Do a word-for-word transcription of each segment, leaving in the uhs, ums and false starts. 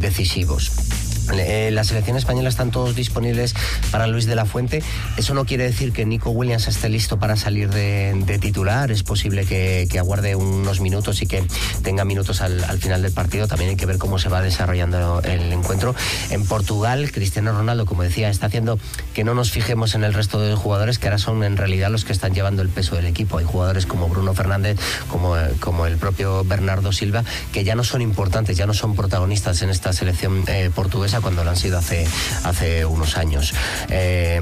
decisivos. Eh, la selección española están todos disponibles para Luis de la Fuente. Eso no quiere decir que Nico Williams esté listo para salir de, de titular. Es posible que, que aguarde unos minutos y que tenga minutos al, al final del partido. También hay que ver cómo se va desarrollando el encuentro. En Portugal, Cristiano Ronaldo, como decía, está haciendo que no nos fijemos en el resto de jugadores, que ahora son en realidad los que están llevando el peso del equipo. Hay jugadores como Bruno Fernández, como, como el propio Bernardo Silva, que ya no son importantes, ya no son protagonistas en esta selección eh, portuguesa, cuando lo han sido hace, hace unos años. Eh,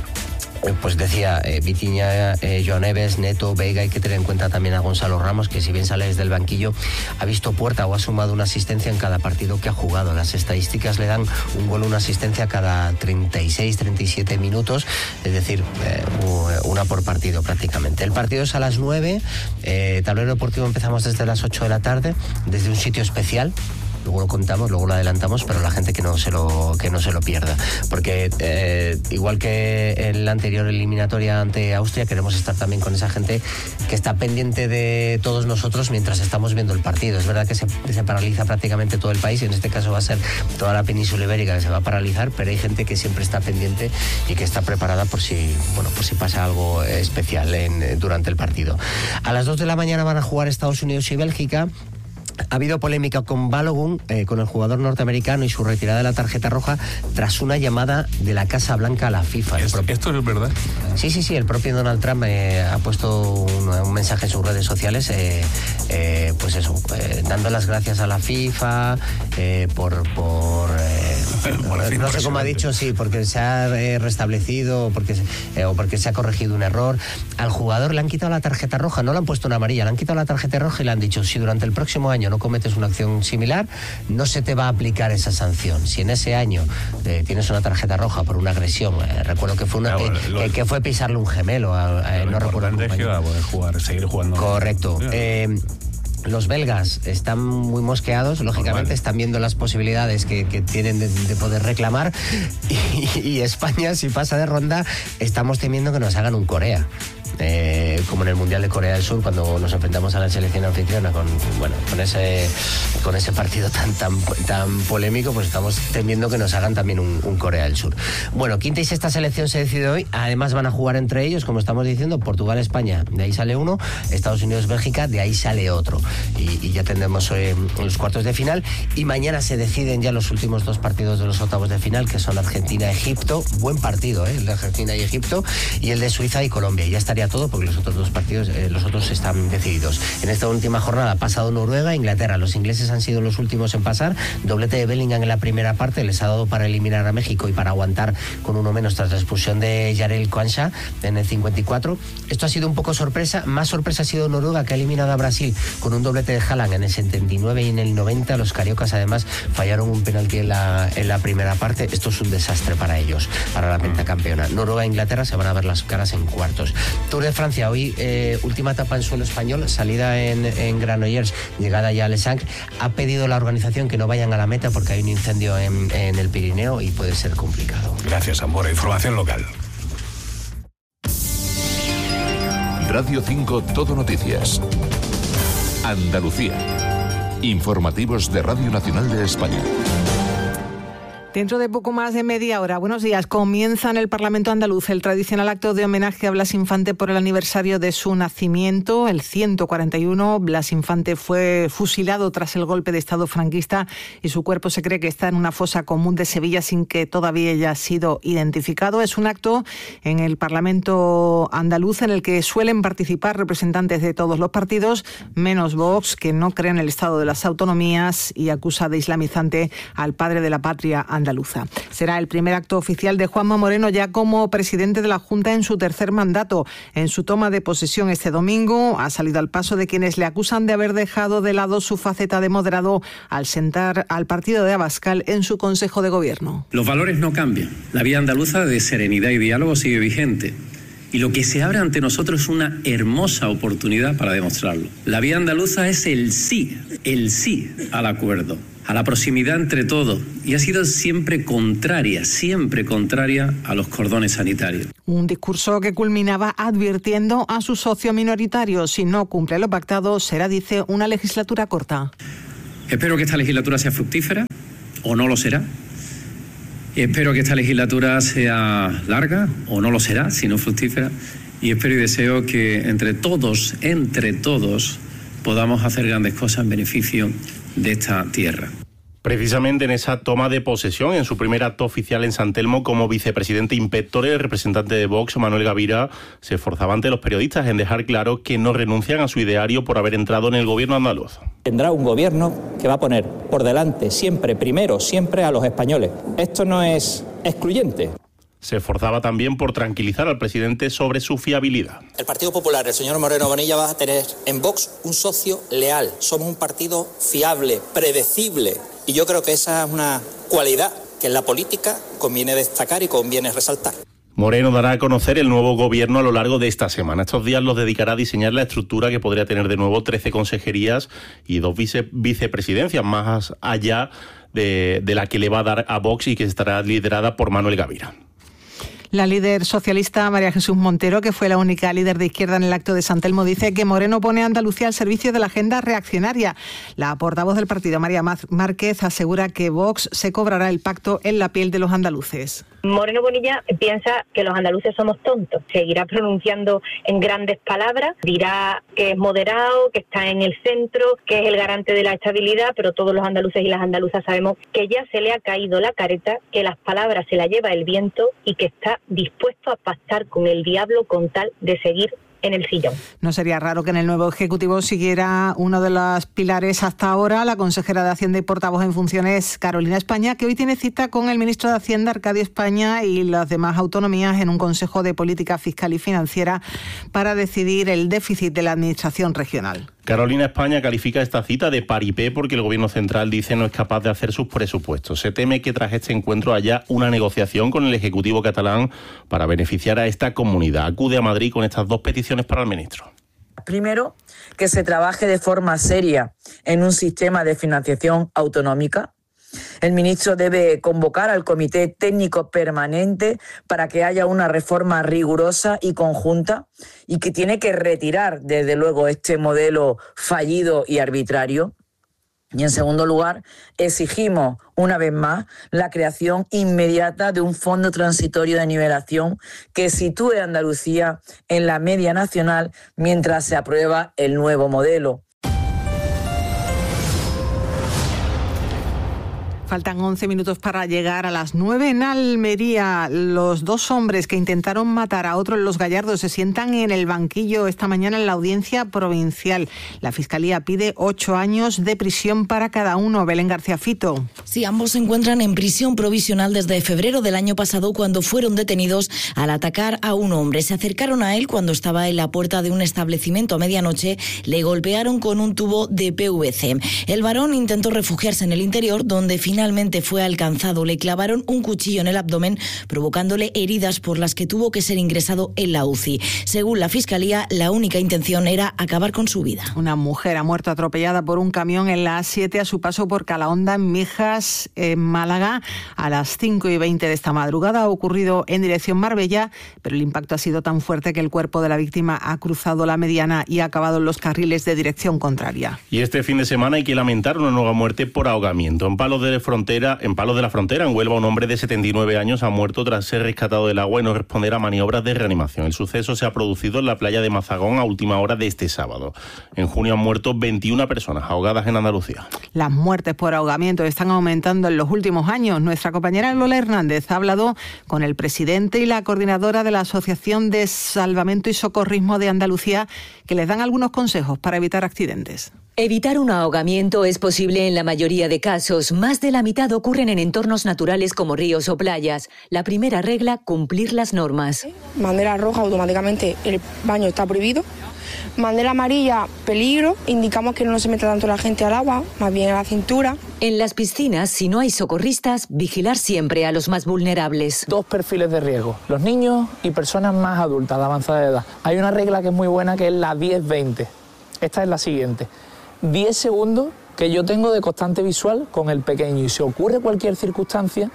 Pues decía, eh, Vitinha, eh, Joan Neves, Neto, Veiga. Hay que tener en cuenta también a Gonzalo Ramos, que si bien sale desde el banquillo, ha visto puerta o ha sumado una asistencia en cada partido que ha jugado. Las estadísticas le dan un gol, una asistencia cada treinta y seis, treinta y siete minutos, es decir, eh, una por partido prácticamente. El partido es a las nueve, eh, tablero deportivo empezamos desde las ocho de la tarde, desde un sitio especial. Luego lo contamos, luego lo adelantamos, pero la gente que no se lo que no se lo pierda, porque eh, igual que en la anterior eliminatoria ante Austria, queremos estar también con esa gente que está pendiente de todos nosotros mientras estamos viendo el partido. Es verdad que se, se paraliza prácticamente todo el país, y en este caso va a ser toda la península ibérica que se va a paralizar, pero hay gente que siempre está pendiente y que está preparada por si, bueno, por si pasa algo especial en, durante el partido. A las dos de la mañana van a jugar Estados Unidos y Bélgica. Ha habido polémica con Balogun, eh, con el jugador norteamericano y su retirada de la tarjeta roja tras una llamada de la Casa Blanca a la FIFA. ¿Esto, propio... ¿esto es verdad? Sí, sí, sí. El propio Donald Trump eh, ha puesto un, un mensaje en sus redes sociales, eh, eh, pues eso, eh, dando las gracias a la FIFA eh, por... por eh, no sé cómo ha dicho, sí, porque se ha eh, restablecido porque, eh, o porque se ha corregido un error. Al jugador le han quitado la tarjeta roja, no le han puesto una amarilla, le han quitado la tarjeta roja y le han dicho, si durante el próximo año no cometes una acción similar, no se te va a aplicar esa sanción. Si en ese año eh, tienes una tarjeta roja por una agresión, eh, recuerdo que fue una, claro, eh, lo, que, que fue pisarle un gemelo, a, a, no recuerdo. Es que va a poder jugar, seguir jugando. Correcto. Eh, Los belgas están muy mosqueados, lógicamente, normal. Están viendo las posibilidades que, que tienen de, de poder reclamar, y, y España, si pasa de ronda, estamos temiendo que nos hagan un Corea. Eh, como en el Mundial de Corea del Sur, cuando nos enfrentamos a la selección anfitriona con, bueno, con ese con ese partido tan tan tan polémico, pues estamos temiendo que nos hagan también un, un Corea del Sur. Bueno, quinta y sexta selección se decide hoy. Además van a jugar entre ellos, como estamos diciendo, Portugal, España, de ahí sale uno, Estados Unidos, Bélgica, de ahí sale otro, y, y ya tendremos eh, los cuartos de final, y mañana se deciden ya los últimos dos partidos de los octavos de final, que son Argentina-Egipto. Buen partido, ¿eh? El de Argentina y Egipto, y el de Suiza y Colombia. Y ya estaría todo, porque los otros dos partidos, eh, los otros están decididos. En esta última jornada ha pasado Noruega, Inglaterra. Los ingleses han sido los últimos en pasar. Doblete de Bellingham en la primera parte, les ha dado para eliminar a México y para aguantar con uno menos tras la expulsión de Jarell Quansah en el cincuenta y cuatro. Esto ha sido un poco sorpresa. Más sorpresa ha sido Noruega, que ha eliminado a Brasil con un doblete de Haaland en el setenta y nueve y en el noventa. Los cariocas además fallaron un penalti en la, en la primera parte. Esto es un desastre para ellos, para la pentacampeona. Noruega e Inglaterra se van a ver las caras en cuartos. Tour de Francia, hoy eh, última etapa en suelo español, salida en, en Granollers, llegada ya a Les Angles. Ha pedido la organización que no vayan a la meta porque hay un incendio en, en el Pirineo y puede ser complicado. Gracias, Ambora. Información local. Radio cinco Todo Noticias. Andalucía. Informativos de Radio Nacional de España. Dentro de poco más de media hora, buenos días, comienza en el Parlamento andaluz el tradicional acto de homenaje a Blas Infante por el aniversario de su nacimiento, el ciento cuarenta y uno. Blas Infante fue fusilado tras el golpe de Estado franquista y su cuerpo se cree que está en una fosa común de Sevilla sin que todavía haya sido identificado. Es un acto en el Parlamento andaluz en el que suelen participar representantes de todos los partidos, menos Vox, que no cree en el Estado de las Autonomías y acusa de islamizante al padre de la patria andaluza. Será el primer acto oficial de Juanma Moreno ya como presidente de la Junta en su tercer mandato. En su toma de posesión este domingo ha salido al paso de quienes le acusan de haber dejado de lado su faceta de moderado al sentar al partido de Abascal en su Consejo de Gobierno. Los valores no cambian. La vía andaluza de serenidad y diálogo sigue vigente. Y lo que se abre ante nosotros es una hermosa oportunidad para demostrarlo. La vía andaluza es el sí, el sí al acuerdo, a la proximidad entre todos, y ha sido siempre contraria, siempre contraria a los cordones sanitarios. Un discurso que culminaba advirtiendo a su socio minoritario: si no cumple lo pactado, será, dice, una legislatura corta. Espero que esta legislatura sea fructífera, o no lo será. Espero que esta legislatura sea larga, o no lo será, si no fructífera, y espero y deseo que entre todos, entre todos, podamos hacer grandes cosas en beneficio de esta tierra. Precisamente en esa toma de posesión, en su primer acto oficial en San Telmo como vicepresidente inspector, el representante de Vox, Manuel Gavira, se esforzaba ante los periodistas en dejar claro que no renuncian a su ideario por haber entrado en el gobierno andaluz. Tendrá un gobierno que va a poner por delante siempre, primero, siempre a los españoles. Esto no es excluyente. Se esforzaba también por tranquilizar al presidente sobre su fiabilidad. El Partido Popular, el señor Moreno Bonilla, va a tener en Vox un socio leal. Somos un partido fiable, predecible. Y yo creo que esa es una cualidad que en la política conviene destacar y conviene resaltar. Moreno dará a conocer el nuevo gobierno a lo largo de esta semana. Estos días los dedicará a diseñar la estructura que podría tener de nuevo trece consejerías y dos vice, vicepresidencias, más allá de, de la que le va a dar a Vox y que estará liderada por Manuel Gavira. La líder socialista María Jesús Montero, que fue la única líder de izquierda en el acto de San Telmo, dice que Moreno pone a Andalucía al servicio de la agenda reaccionaria. La portavoz del partido, María Márquez, asegura que Vox se cobrará el pacto en la piel de los andaluces. Moreno Bonilla piensa que los andaluces somos tontos. Seguirá pronunciando en grandes palabras, dirá que es moderado, que está en el centro, que es el garante de la estabilidad, pero todos los andaluces y las andaluzas sabemos que ya se le ha caído la careta, que las palabras se las lleva el viento y que está dispuesto a pactar con el diablo con tal de seguir en el sillón. No sería raro que en el nuevo Ejecutivo siguiera uno de los pilares hasta ahora, la consejera de Hacienda y portavoz en funciones, Carolina España, que hoy tiene cita con el ministro de Hacienda, Arcadio España, y las demás autonomías en un Consejo de Política Fiscal y Financiera para decidir el déficit de la Administración regional. Carolina España califica esta cita de paripé porque el Gobierno central dice no es capaz de hacer sus presupuestos. Se teme que tras este encuentro haya una negociación con el Ejecutivo catalán para beneficiar a esta comunidad. Acude a Madrid con estas dos peticiones para el ministro. Primero, que se trabaje de forma seria en un sistema de financiación autonómica. El ministro debe convocar al Comité Técnico Permanente para que haya una reforma rigurosa y conjunta y que tiene que retirar, desde luego, este modelo fallido y arbitrario. Y en segundo lugar, exigimos una vez más la creación inmediata de un fondo transitorio de nivelación que sitúe a Andalucía en la media nacional mientras se aprueba el nuevo modelo. Faltan once minutos para llegar a las nueve en Almería. Los dos hombres que intentaron matar a otro en Los Gallardos se sientan en el banquillo esta mañana en la audiencia provincial. La Fiscalía pide ocho años de prisión para cada uno. Belén García Fito. Sí, ambos se encuentran en prisión provisional desde febrero del año pasado, cuando fueron detenidos al atacar a un hombre. Se acercaron a él cuando estaba en la puerta de un establecimiento a medianoche. Le golpearon con un tubo de P V C. El varón intentó refugiarse en el interior, donde finalmente Finalmente fue alcanzado. Le clavaron un cuchillo en el abdomen, provocándole heridas por las que tuvo que ser ingresado en la U C I. Según la Fiscalía, la única intención era acabar con su vida. Una mujer ha muerto atropellada por un camión en la A siete a su paso por Calahonda, en Mijas, en Málaga, a las cinco y veinte de esta madrugada. Ha ocurrido en dirección Marbella, pero el impacto ha sido tan fuerte que el cuerpo de la víctima ha cruzado la mediana y ha acabado en los carriles de dirección contraria. Y este fin de semana hay que lamentar una nueva muerte por ahogamiento. En Palos de Frontera, en Palos de la Frontera, en Huelva, un hombre de setenta y nueve años ha muerto tras ser rescatado del agua y no responder a maniobras de reanimación. El suceso se ha producido en la playa de Mazagón a última hora de este sábado. En junio han muerto veintiuna personas ahogadas en Andalucía. Las muertes por ahogamiento están aumentando en los últimos años. Nuestra compañera Lola Hernández ha hablado con el presidente y la coordinadora de la Asociación de Salvamento y Socorrismo de Andalucía, que les dan algunos consejos para evitar accidentes. Evitar un ahogamiento es posible en la mayoría de casos. Más de la mitad ocurren en entornos naturales como ríos o playas. La primera regla, cumplir las normas. Bandera roja, automáticamente el baño está prohibido. Bandera amarilla, peligro. Indicamos que no se meta tanto la gente al agua, más bien a la cintura. En las piscinas, si no hay socorristas, vigilar siempre a los más vulnerables. Dos perfiles de riesgo, los niños y personas más adultas de avanzada edad. Hay una regla que es muy buena, que es la diez veinte. Esta es la siguiente. diez segundos que yo tengo de constante visual con el pequeño, y si ocurre cualquier circunstancia,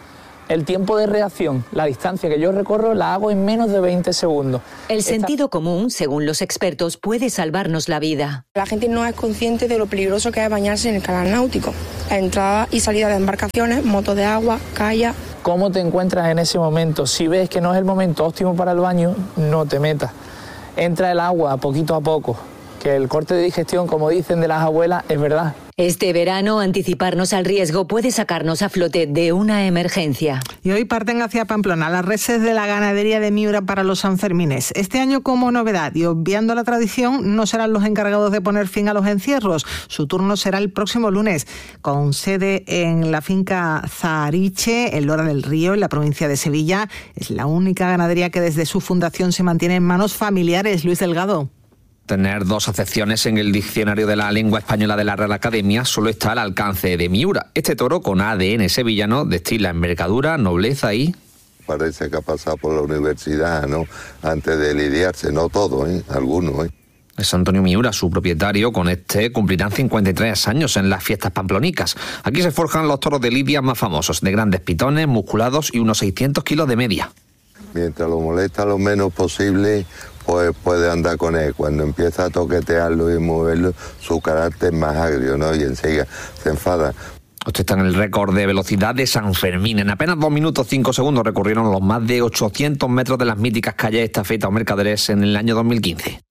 El tiempo de reacción, la distancia que yo recorro, la hago en menos de veinte segundos. El sentido Esta... común, según los expertos, puede salvarnos la vida. La gente no es consciente de lo peligroso que es bañarse en el canal náutico. La entrada y salida de embarcaciones, motos de agua, kayak. ¿Cómo te encuentras en ese momento? Si ves que no es el momento óptimo para el baño, no te metas. Entra el agua poquito a poco, que el corte de digestión, como dicen de las abuelas, es verdad. Este verano, anticiparnos al riesgo puede sacarnos a flote de una emergencia. Y hoy parten hacia Pamplona las reses de la ganadería de Miura para los Sanfermines. Este año, como novedad y obviando la tradición, no serán los encargados de poner fin a los encierros. Su turno será el próximo lunes, con sede en la finca Zahariche, en Lora del Río, en la provincia de Sevilla. Es la única ganadería que desde su fundación se mantiene en manos familiares. Luis Delgado. Tener dos acepciones en el diccionario de la lengua española de la Real Academia solo está al alcance de Miura. Este toro con A D N sevillano destila envergadura, nobleza y... Parece que ha pasado por la universidad, ¿no? Antes de lidiarse, no todo, ¿eh? Algunos, ¿eh? Es Antonio Miura, su propietario. Con este cumplirán cincuenta y tres años en las fiestas pamplonicas. Aquí se forjan los toros de lidia más famosos, de grandes pitones, musculados y unos seiscientos kilos de media. Mientras lo molesta lo menos posible, pues puede andar con él. Cuando empieza a toquetearlo y moverlo, su carácter es más agrio, ¿no? Y enseguida se enfada. Usted está en el récord de velocidad de San Fermín. En apenas dos minutos cinco segundos recorrieron los más de ochocientos metros de las míticas calles Estafeta o Mercaderes en el año dos mil quince.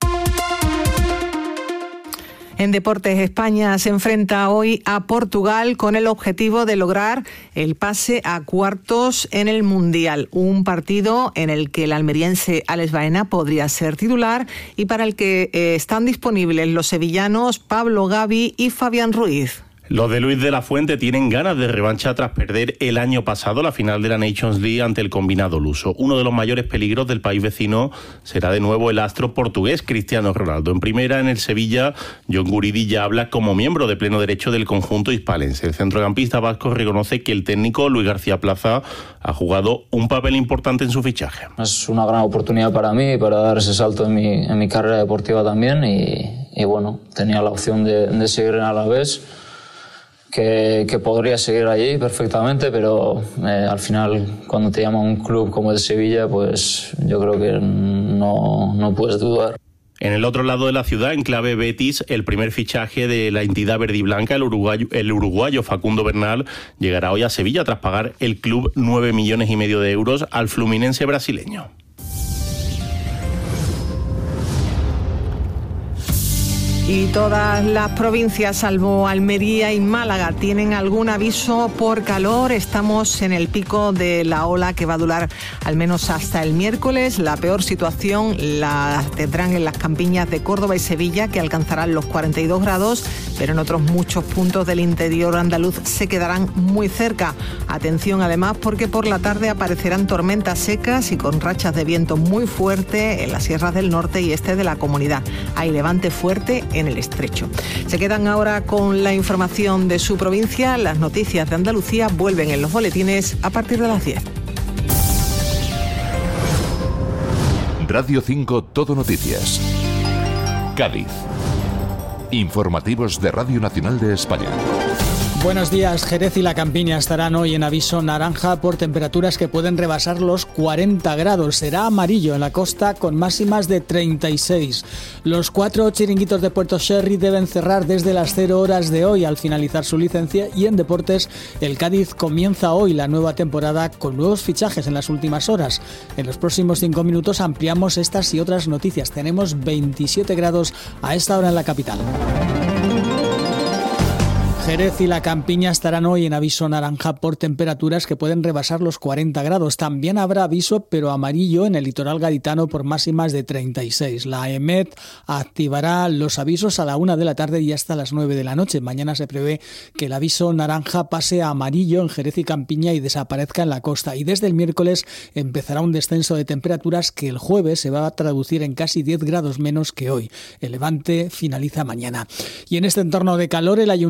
En deportes, España se enfrenta hoy a Portugal con el objetivo de lograr el pase a cuartos en el Mundial. Un partido en el que el almeriense Alex Baena podría ser titular y para el que eh, están disponibles los sevillanos Pablo Gavi y Fabián Ruiz. Los de Luis de la Fuente tienen ganas de revancha tras perder el año pasado la final de la Nations League ante el combinado luso. Uno de los mayores peligros del país vecino será de nuevo el astro portugués Cristiano Ronaldo. En primera, en el Sevilla, John Guridi ya habla como miembro de pleno derecho del conjunto hispalense. El centrocampista vasco reconoce que el técnico Luis García Plaza ha jugado un papel importante en su fichaje. Es una gran oportunidad para mí, para dar ese salto en mi, en mi carrera deportiva también y, y bueno, tenía la opción de, de seguir en Alavés. Que, que podría seguir allí perfectamente, pero eh, al final cuando te llama un club como el Sevilla, pues yo creo que no, no puedes dudar. En el otro lado de la ciudad, en clave Betis, el primer fichaje de la entidad verdiblanca, el uruguayo, el uruguayo Facundo Bernal, llegará hoy a Sevilla tras pagar el club nueve millones y medio de euros al Fluminense brasileño. Y todas las provincias, salvo Almería y Málaga, tienen algún aviso por calor. Estamos en el pico de la ola que va a durar al menos hasta el miércoles. La peor situación la tendrán en las campiñas de Córdoba y Sevilla, que alcanzarán los cuarenta y dos grados, pero en otros muchos puntos del interior andaluz se quedarán muy cerca. Atención además, porque por la tarde aparecerán tormentas secas y con rachas de viento muy fuerte en las sierras del norte y este de la comunidad. Hay levante fuerte en el estrecho. Se quedan ahora con la información de su provincia. Las noticias de Andalucía vuelven en los boletines a partir de las diez. Radio cinco Todo Noticias. Cádiz. Informativos de Radio Nacional de España. Buenos días. Jerez y la Campiña estarán hoy en aviso naranja por temperaturas que pueden rebasar los cuarenta grados. Será amarillo en la costa con máximas de treinta y seis. Los cuatro chiringuitos de Puerto Sherry deben cerrar desde las cero horas de hoy al finalizar su licencia, y en deportes el Cádiz comienza hoy la nueva temporada con nuevos fichajes en las últimas horas. En los próximos cinco minutos ampliamos estas y otras noticias. Tenemos veintisiete grados a esta hora en la capital. Jerez y la Campiña estarán hoy en aviso naranja por temperaturas que pueden rebasar los cuarenta grados. También habrá aviso, pero amarillo, en el litoral gaditano por máximas de treinta y seis. La EMET activará los avisos a la una de la tarde y hasta las nueve de la noche. Mañana se prevé que el aviso naranja pase a amarillo en Jerez y Campiña y desaparezca en la costa. Y desde el miércoles empezará un descenso de temperaturas que el jueves se va a traducir en casi diez grados menos que hoy. El levante finaliza mañana. Y en este entorno de calor, el Ayuntamiento de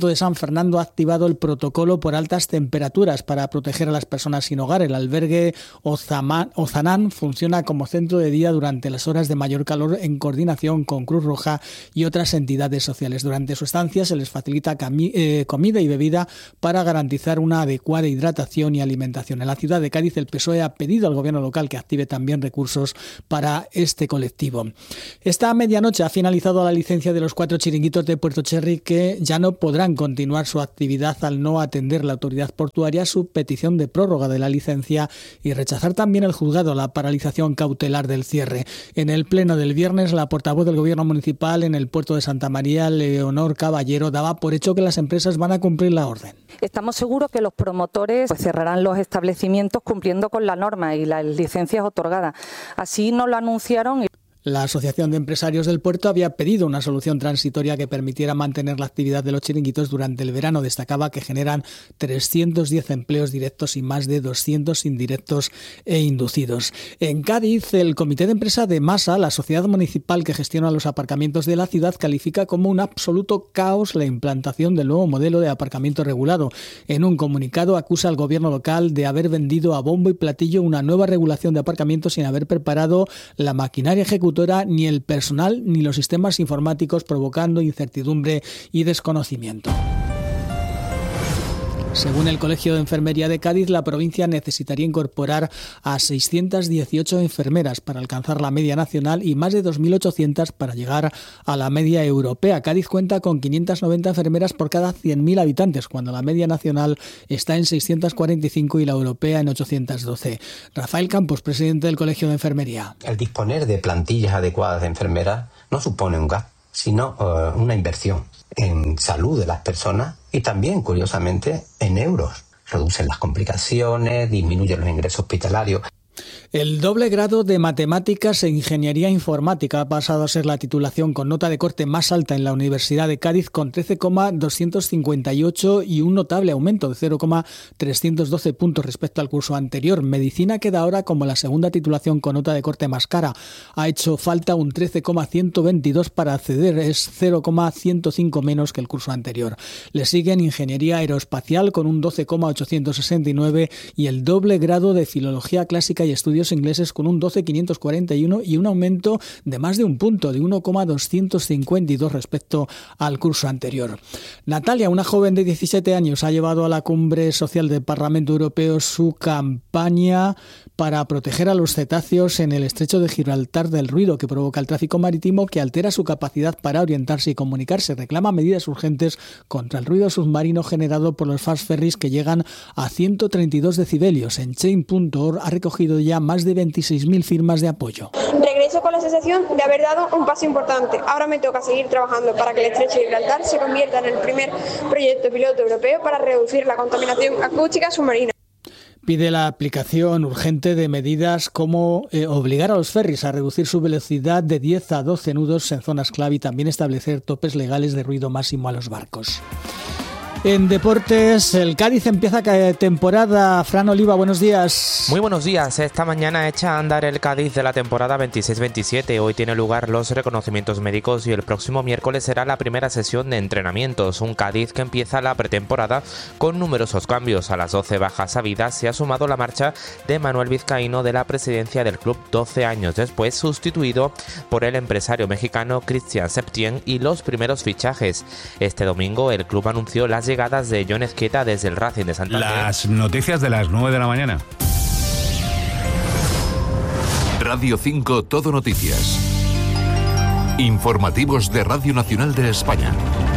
de San Fernando ha activado el protocolo por altas temperaturas para proteger a las personas sin hogar. El albergue Ozanán funciona como centro de día durante las horas de mayor calor en coordinación con Cruz Roja y otras entidades sociales. Durante su estancia se les facilita cami- eh, comida y bebida para garantizar una adecuada hidratación y alimentación. En la ciudad de Cádiz, el P S O E ha pedido al gobierno local que active también recursos para este colectivo. Esta medianoche ha finalizado la licencia de los cuatro chiringuitos de Puerto Cherry que ya no podrán continuar su actividad al no atender la autoridad portuaria su petición de prórroga de la licencia y rechazar también el juzgado la paralización cautelar del cierre. En el pleno del viernes, la portavoz del gobierno municipal en el puerto de Santa María, Leonor Caballero, daba por hecho que las empresas van a cumplir la orden. Estamos seguros que los promotores pues, cerrarán los establecimientos cumpliendo con la norma y las licencias otorgadas. Así nos lo anunciaron. La Asociación de Empresarios del Puerto había pedido una solución transitoria que permitiera mantener la actividad de los chiringuitos durante el verano. Destacaba que generan trescientos diez empleos directos y más de doscientos indirectos e inducidos. En Cádiz, el Comité de Empresa de Masa, la sociedad municipal que gestiona los aparcamientos de la ciudad, califica como un absoluto caos la implantación del nuevo modelo de aparcamiento regulado. En un comunicado acusa al gobierno local de haber vendido a bombo y platillo una nueva regulación de aparcamientos sin haber preparado la maquinaria ejecutiva, ni el personal ni los sistemas informáticos, provocando incertidumbre y desconocimiento. Según el Colegio de Enfermería de Cádiz, la provincia necesitaría incorporar a seiscientas dieciocho enfermeras para alcanzar la media nacional y más de dos mil ochocientas para llegar a la media europea. Cádiz cuenta con quinientas noventa enfermeras por cada cien mil habitantes, cuando la media nacional está en seiscientas cuarenta y cinco y la europea en ochocientos doce. Rafael Campos, presidente del Colegio de Enfermería. El disponer de plantillas adecuadas de enfermeras no supone un gasto, sino uh, una inversión en salud de las personas y también, curiosamente, en euros. Reducen las complicaciones, disminuyen los ingresos hospitalarios. El doble grado de Matemáticas e Ingeniería Informática ha pasado a ser la titulación con nota de corte más alta en la Universidad de Cádiz, con trece coma doscientos cincuenta y ocho y un notable aumento de cero coma trescientos doce puntos respecto al curso anterior. Medicina queda ahora como la segunda titulación con nota de corte más cara. Ha hecho falta un trece coma ciento veintidós para acceder, es cero coma ciento cinco menos que el curso anterior. Le siguen Ingeniería Aeroespacial con un doce coma ochocientos sesenta y nueve y el doble grado de Filología Clásica y Estudios Ingleses con un doce coma quinientos cuarenta y uno y un aumento de más de un punto, de uno coma doscientos cincuenta y dos respecto al curso anterior. Natalia, una joven de diecisiete años, ha llevado a la Cumbre Social del Parlamento Europeo su campaña para proteger a los cetáceos en el estrecho de Gibraltar del ruido que provoca el tráfico marítimo, que altera su capacidad para orientarse y comunicarse. Reclama medidas urgentes contra el ruido submarino generado por los fast ferries que llegan a ciento treinta y dos decibelios. En chain punto org ha recogido ya más de veintiséis mil firmas de apoyo. Regreso con la sensación de haber dado un paso importante. Ahora me toca seguir trabajando para que el estrecho de Gibraltar se convierta en el primer proyecto piloto europeo para reducir la contaminación acústica submarina. Pide la aplicación urgente de medidas como eh, obligar a los ferries a reducir su velocidad de diez a doce nudos en zonas clave y también establecer topes legales de ruido máximo a los barcos. En deportes, el Cádiz empieza temporada. Fran Oliva, buenos días. Muy buenos días. Esta mañana echa a andar el Cádiz de la temporada veintiséis veintisiete. Hoy tiene lugar los reconocimientos médicos y el próximo miércoles será la primera sesión de entrenamientos. Un Cádiz que empieza la pretemporada con numerosos cambios. A las doce bajas habidas se ha sumado la marcha de Manuel Vizcaíno de la presidencia del club doce años después, sustituido por el empresario mexicano Cristian Septién, y los primeros fichajes. Este domingo el club anunció las llegadas de Jon Ezquieta desde el Racing de Santander. Las noticias de las nueve de la mañana. Radio cinco Todo Noticias. Informativos de Radio Nacional de España.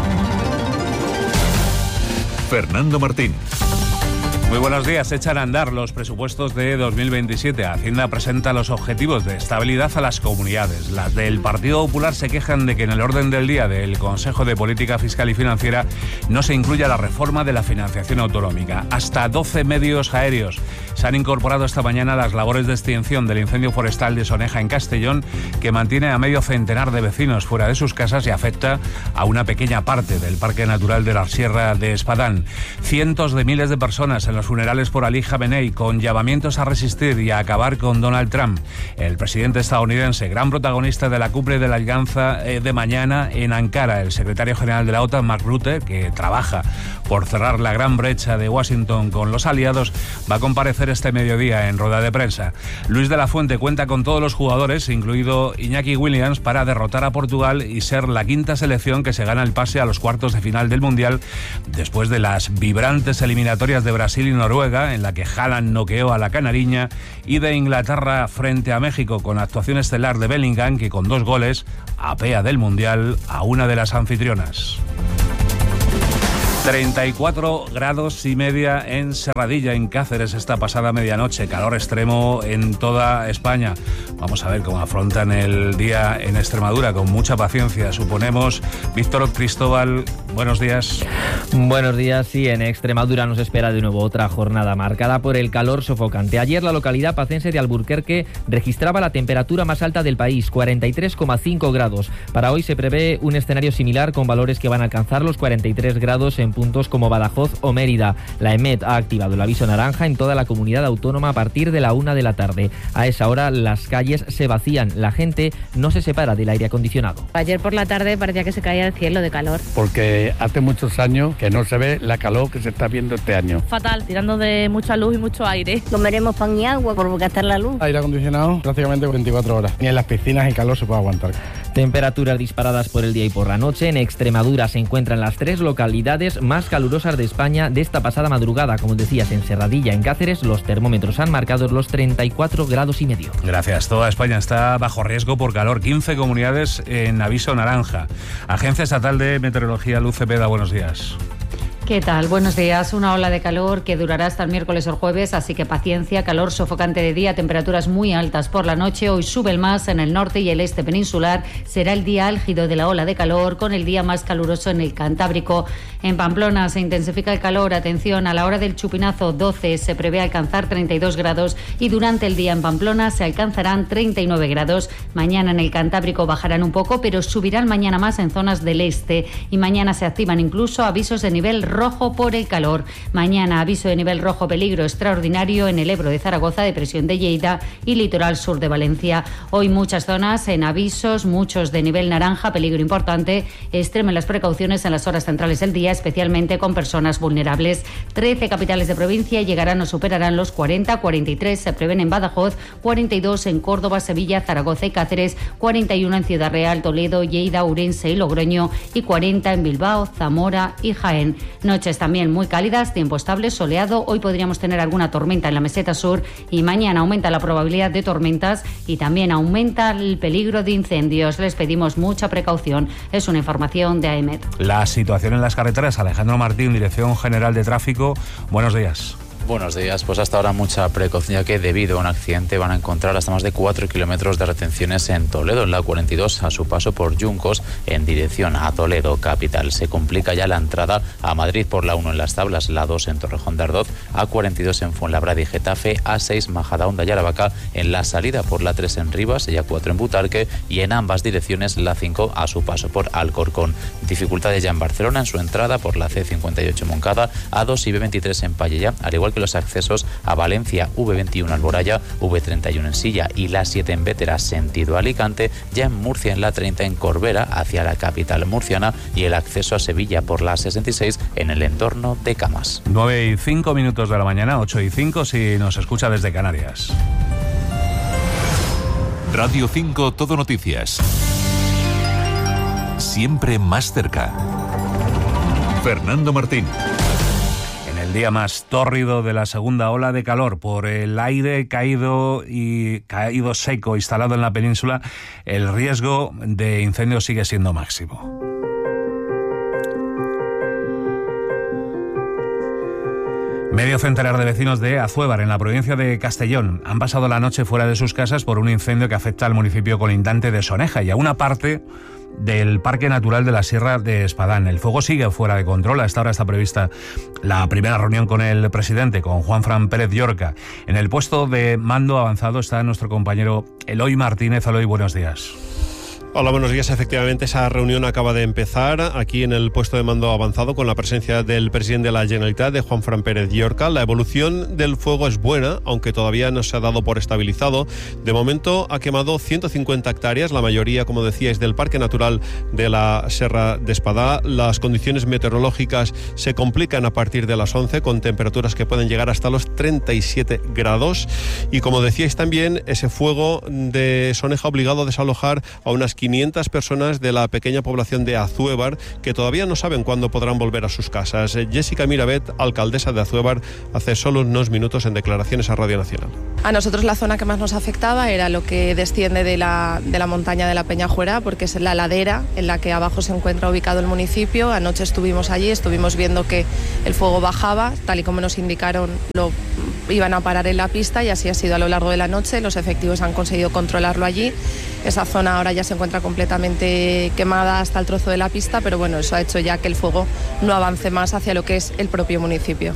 Fernando Martín. Muy buenos días. Echan a andar los presupuestos de dos mil veintisiete. Hacienda presenta los objetivos de estabilidad a las comunidades. Las del Partido Popular se quejan de que en el orden del día del Consejo de Política Fiscal y Financiera no se incluya la reforma de la financiación autonómica. Hasta doce medios aéreos se se han incorporado esta mañana las labores de extinción del incendio forestal de Soneja en Castellón, que mantiene a medio centenar de vecinos fuera de sus casas y afecta a una pequeña parte del Parque Natural de la Sierra de Espadán. Cientos de miles de personas en los funerales por Ali Khamenei, con llamamientos a resistir y a acabar con Donald Trump. El presidente estadounidense, gran protagonista de la cumbre de la Alianza de mañana en Ankara. El secretario general de la OTAN, Mark Rutte, que trabaja por cerrar la gran brecha de Washington con los aliados, va a comparecer este mediodía en rueda de prensa. Luis de la Fuente cuenta con todos los jugadores, incluido Iñaki Williams, para derrotar a Portugal y ser la quinta selección que se gana el pase a los cuartos de final del Mundial, después de las vibrantes eliminatorias de Brasil y Noruega, en la que Haaland noqueó a la canariña, y de Inglaterra frente a México, con actuación estelar de Bellingham, que con dos goles apea del Mundial a una de las anfitrionas. treinta y cuatro grados y media en Serradilla, en Cáceres, esta pasada medianoche. Calor extremo en toda España. Vamos a ver cómo afrontan el día en Extremadura, con mucha paciencia, suponemos. Víctor Cristóbal, buenos días. Buenos días. Sí, en Extremadura nos espera de nuevo otra jornada marcada por el calor sofocante. Ayer la localidad pacense de Alburquerque registraba la temperatura más alta del país, cuarenta y tres coma cinco grados. Para hoy se prevé un escenario similar, con valores que van a alcanzar los cuarenta y tres grados en puntos como Badajoz o Mérida. La EMET ha activado el aviso naranja en toda la comunidad autónoma a partir de la una de la tarde. A esa hora las calles se vacían, la gente no se separa del aire acondicionado. Ayer por la tarde parecía que se caía el cielo de calor. Porque hace muchos años que no se ve la calor que se está viendo este año. Fatal, tirando de mucha luz y mucho aire. Comeremos pan y agua por gastar la luz. Aire acondicionado prácticamente veinticuatro horas. Ni en las piscinas el calor se puede aguantar. Temperaturas disparadas por el día y por la noche. En Extremadura se encuentran las tres localidades más calurosas de España de esta pasada madrugada. Como decías, en Serradilla, en Cáceres, los termómetros han marcado los treinta y cuatro grados y medio. Gracias. Toda España está bajo riesgo por calor. quince comunidades en aviso naranja. Agencia Estatal de Meteorología, Luz Cepeda, buenos días. ¿Qué tal? Buenos días. Una ola de calor que durará hasta el miércoles o el jueves, así que paciencia. Calor sofocante de día, temperaturas muy altas por la noche. Hoy sube el más en el norte y el este peninsular. Será el día álgido de la ola de calor, con el día más caluroso en el Cantábrico. En Pamplona se intensifica el calor. Atención, a la hora del chupinazo doce se prevé alcanzar treinta y dos grados y durante el día en Pamplona se alcanzarán treinta y nueve grados. Mañana en el Cantábrico bajarán un poco, pero subirán mañana más en zonas del este, y mañana se activan incluso avisos de nivel rojo por el calor. Mañana aviso de nivel rojo peligro extraordinario en el Ebro de Zaragoza, depresión de Lleida y litoral sur de Valencia. Hoy muchas zonas en avisos, muchos de nivel naranja, peligro importante. Extremen las precauciones en las horas centrales del día, especialmente con personas vulnerables. trece capitales de provincia llegarán o superarán los cuarenta, cuarenta y tres se prevén en Badajoz, cuarenta y dos en Córdoba, Sevilla, Zaragoza y Cáceres, cuarenta y uno en Ciudad Real, Toledo, Lleida, Ourense y Logroño y cuarenta en Bilbao, Zamora y Jaén. Noches también muy cálidas, tiempo estable, soleado. Hoy podríamos tener alguna tormenta en la meseta sur y mañana aumenta la probabilidad de tormentas y también aumenta el peligro de incendios. Les pedimos mucha precaución. Es una información de A E M E T. La situación en las carreteras. Alejandro Martín, Dirección General de Tráfico. Buenos días. Buenos días, pues hasta ahora mucha precaución, ya que debido a un accidente van a encontrar hasta más de cuatro kilómetros de retenciones en Toledo, en la cuarenta y dos, a su paso por Yuncos, en dirección a Toledo capital. Se complica ya la entrada a Madrid por la uno en Las Tablas, la dos en Torrejón de Ardoz, A cuarenta y dos en Fuenlabrada y Getafe, A seis Majadahonda y Aravaca en la salida por la tres en Rivas y A cuatro en Butarque, y en ambas direcciones la cinco a su paso por Alcorcón. Dificultades ya en Barcelona en su entrada por la C cincuenta y ocho Moncada, A dos y B veintitrés en Pallella, al igual que los accesos a Valencia, V veintiuno Alboraya, V treinta y uno en Silla y la siete en Bétera, sentido Alicante, ya en Murcia en la treinta en Corbera, hacia la capital murciana, y el acceso a Sevilla por la sesenta y seis en el entorno de Camas. nueve y cinco minutos de la mañana, ocho y cinco si nos escucha desde Canarias. Radio cinco Todo Noticias. Siempre más cerca. Fernando Martín. El día más tórrido de la segunda ola de calor, por el aire caído y caído seco instalado en la península, el riesgo de incendio sigue siendo máximo. Medio centenar de vecinos de Azuévar, en la provincia de Castellón, han pasado la noche fuera de sus casas por un incendio que afecta al municipio colindante de Soneja y a una parte del Parque Natural de la Sierra de Espadán. El fuego sigue fuera de control. A esta hora está prevista la primera reunión con el presidente, con Juanfran Pérez Llorca. En el puesto de mando avanzado está nuestro compañero Eloy Martínez. Eloy, buenos días. Hola, buenos días. Efectivamente, esa reunión acaba de empezar aquí en el puesto de mando avanzado con la presencia del presidente de la Generalitat, de Juanfran Pérez Llorca. La evolución del fuego es buena, aunque todavía no se ha dado por estabilizado. De momento ha quemado ciento cincuenta hectáreas, la mayoría, como decíais, del Parque Natural de la Serra de Espadá. Las condiciones meteorológicas se complican a partir de las once, con temperaturas que pueden llegar hasta los treinta y siete grados. Y como decíais también, ese fuego de Soneja ha obligado a desalojar a unas quinientas personas de la pequeña población de Azuévar, que todavía no saben cuándo podrán volver a sus casas. Jessica Mirabet, alcaldesa de Azuévar, hace solo unos minutos en declaraciones a Radio Nacional. A nosotros la zona que más nos afectaba era lo que desciende de la, de la montaña de la Peñajuera, porque es la ladera en la que abajo se encuentra ubicado el municipio. Anoche estuvimos allí, estuvimos viendo que el fuego bajaba, tal y como nos indicaron, lo iban a parar en la pista, y así ha sido a lo largo de la noche. Los efectivos han conseguido controlarlo allí. Esa zona ahora ya se encuentra completamente quemada hasta el trozo de la pista, pero bueno, eso ha hecho ya que el fuego no avance más hacia lo que es el propio municipio.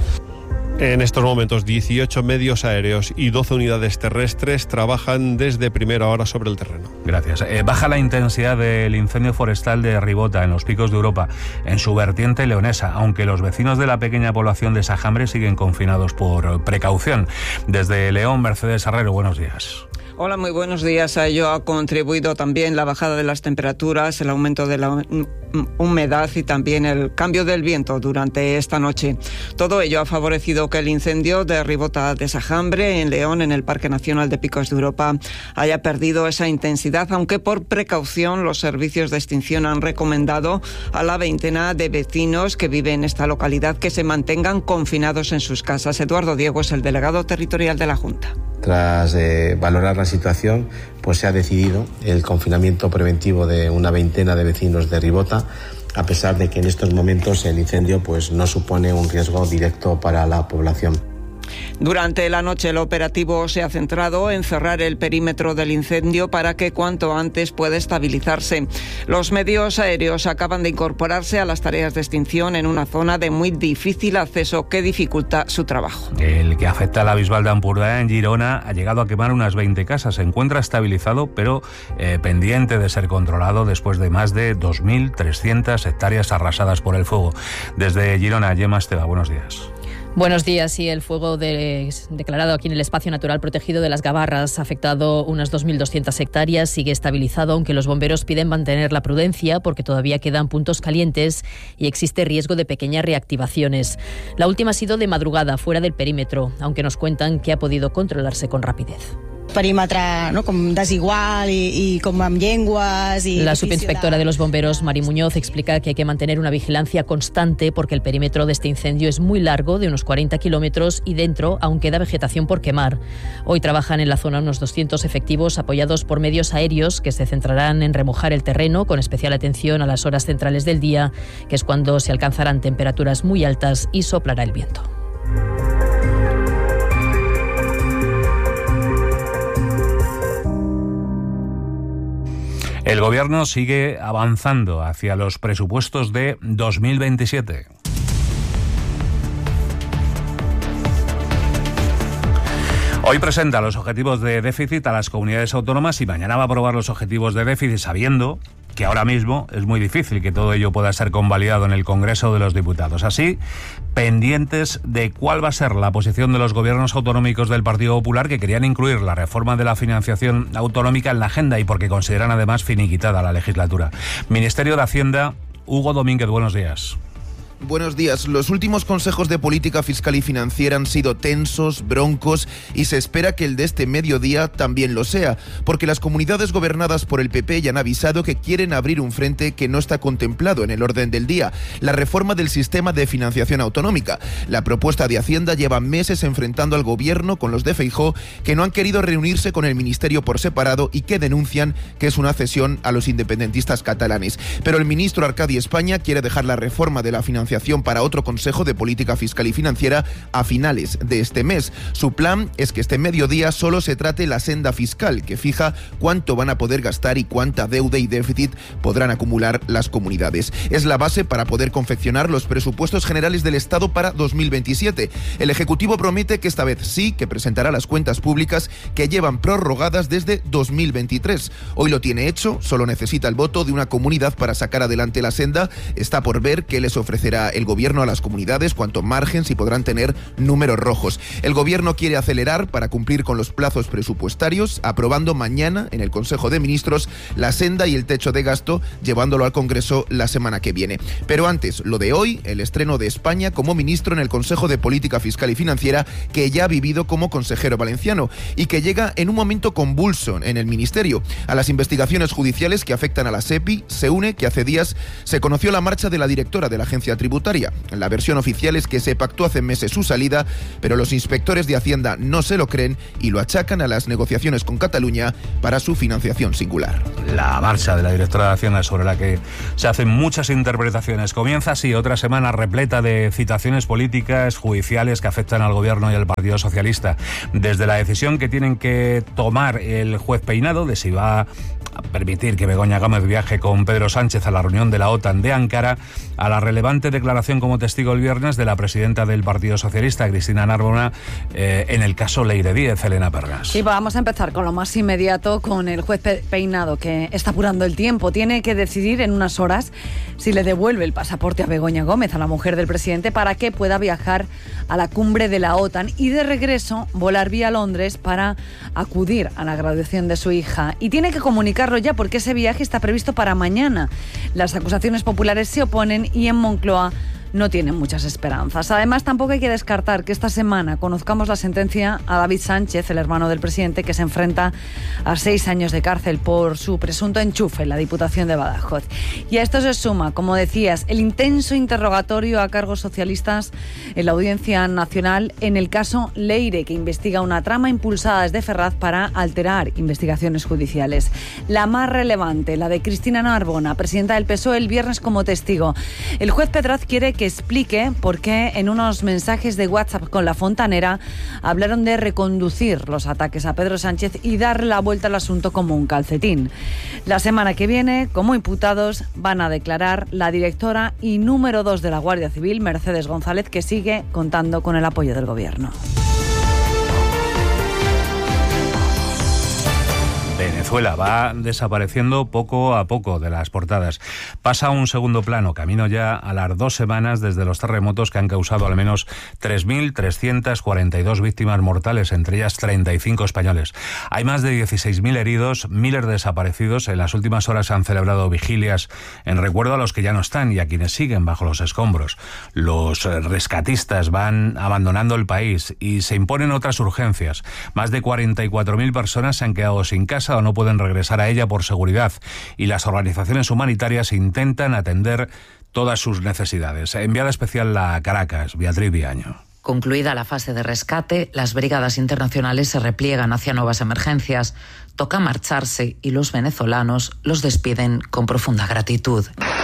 En estos momentos, dieciocho medios aéreos y doce unidades terrestres trabajan desde primera hora sobre el terreno. Gracias. Eh, baja la intensidad del incendio forestal de Ribota, en los Picos de Europa, en su vertiente leonesa, aunque los vecinos de la pequeña población de Sajambre siguen confinados por precaución. Desde León, Mercedes Herrero, buenos días. Hola, muy buenos días. A ello ha contribuido también la bajada de las temperaturas, el aumento de la humedad y también el cambio del viento durante esta noche. Todo ello ha favorecido que el incendio de Ribota de Sajambre, en León, en el Parque Nacional de Picos de Europa, haya perdido esa intensidad, aunque por precaución los servicios de extinción han recomendado a la veintena de vecinos que viven en esta localidad que se mantengan confinados en sus casas. Eduardo Diego es el delegado territorial de la Junta. Tras eh, valorar la situación, pues se ha decidido el confinamiento preventivo de una veintena de vecinos de Ribota, a pesar de que en estos momentos el incendio pues no supone un riesgo directo para la población. Durante la noche el operativo se ha centrado en cerrar el perímetro del incendio para que cuanto antes pueda estabilizarse. Los medios aéreos acaban de incorporarse a las tareas de extinción en una zona de muy difícil acceso que dificulta su trabajo. El que afecta a la Bisbal de Ampurdá, en Girona, ha llegado a quemar unas veinte casas. Se encuentra estabilizado, pero eh, pendiente de ser controlado después de más de dos mil trescientas hectáreas arrasadas por el fuego. Desde Girona, Gemma Esteva, buenos días. Buenos días. Y el fuego de, declarado aquí en el espacio natural protegido de las Gabarras ha afectado unas dos mil doscientas hectáreas. Sigue estabilizado, aunque los bomberos piden mantener la prudencia porque todavía quedan puntos calientes y existe riesgo de pequeñas reactivaciones. La última ha sido de madrugada, fuera del perímetro, aunque nos cuentan que ha podido controlarse con rapidez. Perímetre, no, com desigual y, y com amb llengües... Y la subinspectora de los bomberos, Mari Muñoz, explica que hay que mantener una vigilancia constante porque el perímetro de este incendio es muy largo, de unos cuarenta kilómetros, y dentro aún queda vegetación por quemar. Hoy trabajan en la zona unos doscientos efectivos apoyados por medios aéreos que se centrarán en remojar el terreno con especial atención a las horas centrales del día, que es cuando se alcanzarán temperaturas muy altas y soplará el viento. El Gobierno sigue avanzando hacia los presupuestos de dos mil veintisiete. Hoy presenta los objetivos de déficit a las comunidades autónomas y mañana va a aprobar los objetivos de déficit, sabiendo que ahora mismo es muy difícil que todo ello pueda ser convalidado en el Congreso de los Diputados. Así, pendientes de cuál va a ser la posición de los gobiernos autonómicos del Partido Popular, que querían incluir la reforma de la financiación autonómica en la agenda y porque consideran además finiquitada la legislatura. Ministerio de Hacienda, Hugo Domínguez, buenos días. Buenos días. Los últimos consejos de política fiscal y financiera han sido tensos, broncos, y se espera que el de este mediodía también lo sea, porque las comunidades gobernadas por el P P ya han avisado que quieren abrir un frente que no está contemplado en el orden del día: la reforma del sistema de financiación autonómica. La propuesta de Hacienda lleva meses enfrentando al gobierno con los de Feijóo, que no han querido reunirse con el ministerio por separado y que denuncian que es una cesión a los independentistas catalanes. Pero el ministro Arcadi España quiere dejar la reforma de la financiación financiación para otro Consejo de Política Fiscal y Financiera a finales de este mes. Su plan es que este mediodía solo se trate la senda fiscal, que fija cuánto van a poder gastar y cuánta deuda y déficit podrán acumular las comunidades. Es la base para poder confeccionar los presupuestos generales del Estado para dos mil veintisiete. El Ejecutivo promete que esta vez sí que presentará las cuentas públicas que llevan prorrogadas desde dos mil veintitrés. Hoy lo tiene hecho, solo necesita el voto de una comunidad para sacar adelante la senda. Está por ver qué les ofrecerá el Gobierno a las comunidades, cuánto margen, si podrán tener números rojos. El Gobierno quiere acelerar para cumplir con los plazos presupuestarios, aprobando mañana en el Consejo de Ministros la senda y el techo de gasto, llevándolo al Congreso la semana que viene. Pero antes, lo de hoy, el estreno de España como ministro en el Consejo de Política Fiscal y Financiera, que ya ha vivido como consejero valenciano y que llega en un momento convulso en el Ministerio. A las investigaciones judiciales que afectan a la SEPI se une que hace días se conoció la marcha de la directora de la agencia tributaria. La versión oficial es que se pactó hace meses su salida, pero los inspectores de Hacienda no se lo creen y lo achacan a las negociaciones con Cataluña para su financiación singular. La marcha de la directora de Hacienda, sobre la que se hacen muchas interpretaciones, comienza así otra semana repleta de citaciones políticas, judiciales que afectan al Gobierno y al Partido Socialista. Desde la decisión que tienen que tomar el juez Peinado de si va a permitir que Begoña Gómez viaje con Pedro Sánchez a la reunión de la OTAN de Ankara, a la relevante declaración como testigo el viernes de la presidenta del Partido Socialista, Cristina Narbona, eh, en el caso Leire Díez, Elena Pergas. Sí, vamos a empezar con lo más inmediato, con el juez Peinado, que está apurando el tiempo. Tiene que decidir en unas horas si le devuelve el pasaporte a Begoña Gómez, a la mujer del presidente, para que pueda viajar a la cumbre de la OTAN y de regreso volar vía Londres para acudir a la graduación de su hija. Y tiene que comunicarlo ya, porque ese viaje está previsto para mañana. Las acusaciones populares se oponen y en Moncloa no tienen muchas esperanzas. Además, tampoco hay que descartar que esta semana conozcamos la sentencia a David Sánchez, el hermano del presidente, que se enfrenta a seis años de cárcel por su presunto enchufe en la Diputación de Badajoz. Y a esto se suma, como decías, el intenso interrogatorio a cargos socialistas en la Audiencia Nacional en el caso Leire, que investiga una trama impulsada desde Ferraz para alterar investigaciones judiciales. La más relevante, la de Cristina Narbona, presidenta del P S O E, el viernes como testigo. El juez Pedraz quiere que explique por qué en unos mensajes de WhatsApp con la Fontanera hablaron de reconducir los ataques a Pedro Sánchez y dar la vuelta al asunto como un calcetín. La semana que viene, como imputados, van a declarar la directora y número dos de la Guardia Civil, Mercedes González, que sigue contando con el apoyo del Gobierno. Venezuela va desapareciendo poco a poco de las portadas. Pasa a un segundo plano, camino ya a las dos semanas desde los terremotos que han causado al menos tres mil trescientas cuarenta y dos víctimas mortales, entre ellas treinta y cinco españoles. Hay más de dieciséis mil heridos, miles de desaparecidos. En las últimas horas se han celebrado vigilias en recuerdo a los que ya no están y a quienes siguen bajo los escombros. Los rescatistas van abandonando el país y se imponen otras urgencias. Más de cuarenta y cuatro mil personas se han quedado sin casa o no pueden regresar a ella por seguridad, y las organizaciones humanitarias intentan atender todas sus necesidades. Enviada especial a Caracas, Beatriz Viaño. Concluida la fase de rescate, las brigadas internacionales se repliegan hacia nuevas emergencias. Toca marcharse y los venezolanos los despiden con profunda gratitud.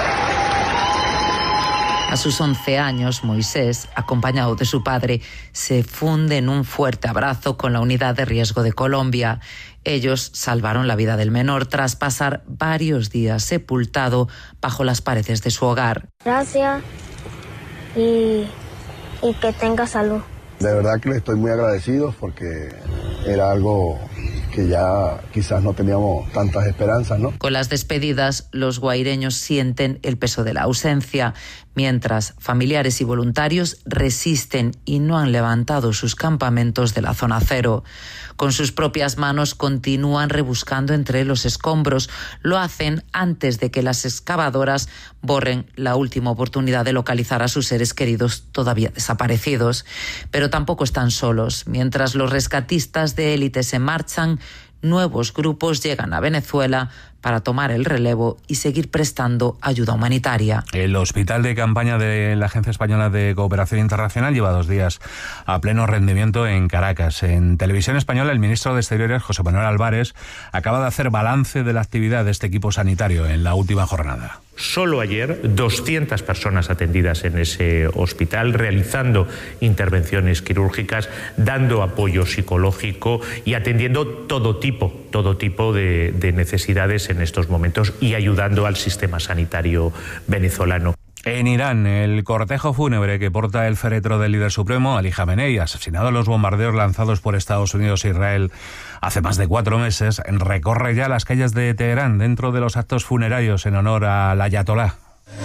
A sus once años, Moisés, acompañado de su padre, se funde en un fuerte abrazo con la Unidad de Riesgo de Colombia. Ellos salvaron la vida del menor tras pasar varios días sepultado bajo las paredes de su hogar. Gracias y, y que tenga salud. De verdad que le estoy muy agradecido porque era algo que ya quizás no teníamos tantas esperanzas, ¿no? Con las despedidas, los guaireños sienten el peso de la ausencia, mientras familiares y voluntarios resisten y no han levantado sus campamentos de la zona cero. Con sus propias manos continúan rebuscando entre los escombros. Lo hacen antes de que las excavadoras borren la última oportunidad de localizar a sus seres queridos todavía desaparecidos. Pero tampoco están solos. Mientras los rescatistas de élite se marchan, nuevos grupos llegan a Venezuela para tomar el relevo y seguir prestando ayuda humanitaria. El hospital de campaña de la Agencia Española de Cooperación Internacional lleva dos días a pleno rendimiento en Caracas. En Televisión Española, el ministro de Exteriores, José Manuel Álvarez, acaba de hacer balance de la actividad de este equipo sanitario en la última jornada. Solo ayer, doscientas personas atendidas en ese hospital, realizando intervenciones quirúrgicas, dando apoyo psicológico y atendiendo todo tipo, todo tipo de, de necesidades en estos momentos y ayudando al sistema sanitario venezolano. En Irán, el cortejo fúnebre que porta el féretro del líder supremo, Ali Jamenei, asesinado en los bombardeos lanzados por Estados Unidos e Israel hace más de cuatro meses, recorre ya las calles de Teherán dentro de los actos funerarios en honor al ayatolá.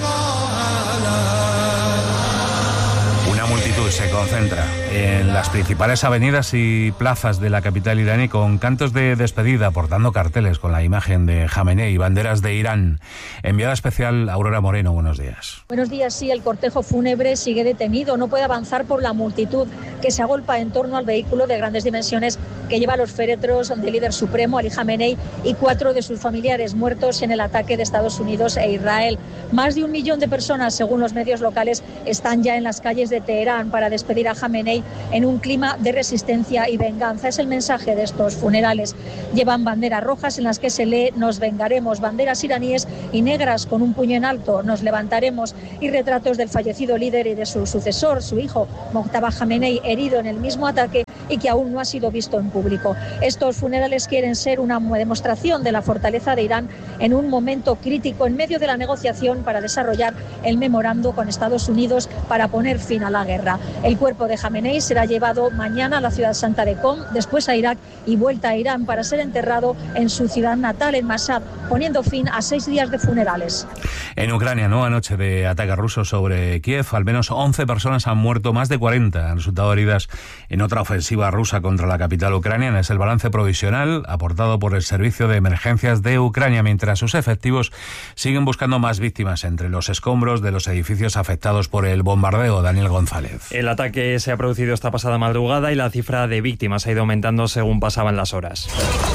Una multitud se concentra en las principales avenidas y plazas de la capital iraní con cantos de despedida, portando carteles con la imagen de Jamenei y banderas de Irán. Enviada especial Aurora Moreno, buenos días. Buenos días, sí, el cortejo fúnebre sigue detenido, no puede avanzar por la multitud que se agolpa en torno al vehículo de grandes dimensiones que lleva los féretros del líder supremo, Ali Jamenei, y cuatro de sus familiares muertos en el ataque de Estados Unidos e Israel. Más de un millón de personas, según los medios locales, están ya en las calles de Teherán para despedir a Jamenei en un clima de resistencia y venganza. Es el mensaje de estos funerales. Llevan banderas rojas en las que se lee "Nos vengaremos", banderas iraníes y negras con un puño en alto, "Nos levantaremos", y retratos del fallecido líder y de su sucesor, su hijo, Mojtaba Jamenei, herido en el mismo ataque y que aún no ha sido visto en público. Estos funerales quieren ser una demostración de la fortaleza de Irán en un momento crítico en medio de la negociación para desarrollar el memorando con Estados Unidos para poner fin a la guerra. El cuerpo de Jamenei será llevado mañana a la ciudad santa de Qom, después a Irak y vuelta a Irán para ser enterrado en su ciudad natal, en Mashhad, poniendo fin a seis días de funerales. En Ucrania, nueva noche de ataque ruso sobre Kiev. Al menos once personas han muerto, más de cuarenta han resultado heridas en otra ofensiva rusa contra la capital ucraniana. Es el balance provisional aportado por el Servicio de Emergencias de Ucrania, mientras sus efectivos siguen buscando más víctimas entre los escombros de los edificios afectados por el bombardeo. Daniel González. El ataque se ha producido esta pasada madrugada y la cifra de víctimas ha ido aumentando según pasaban las horas.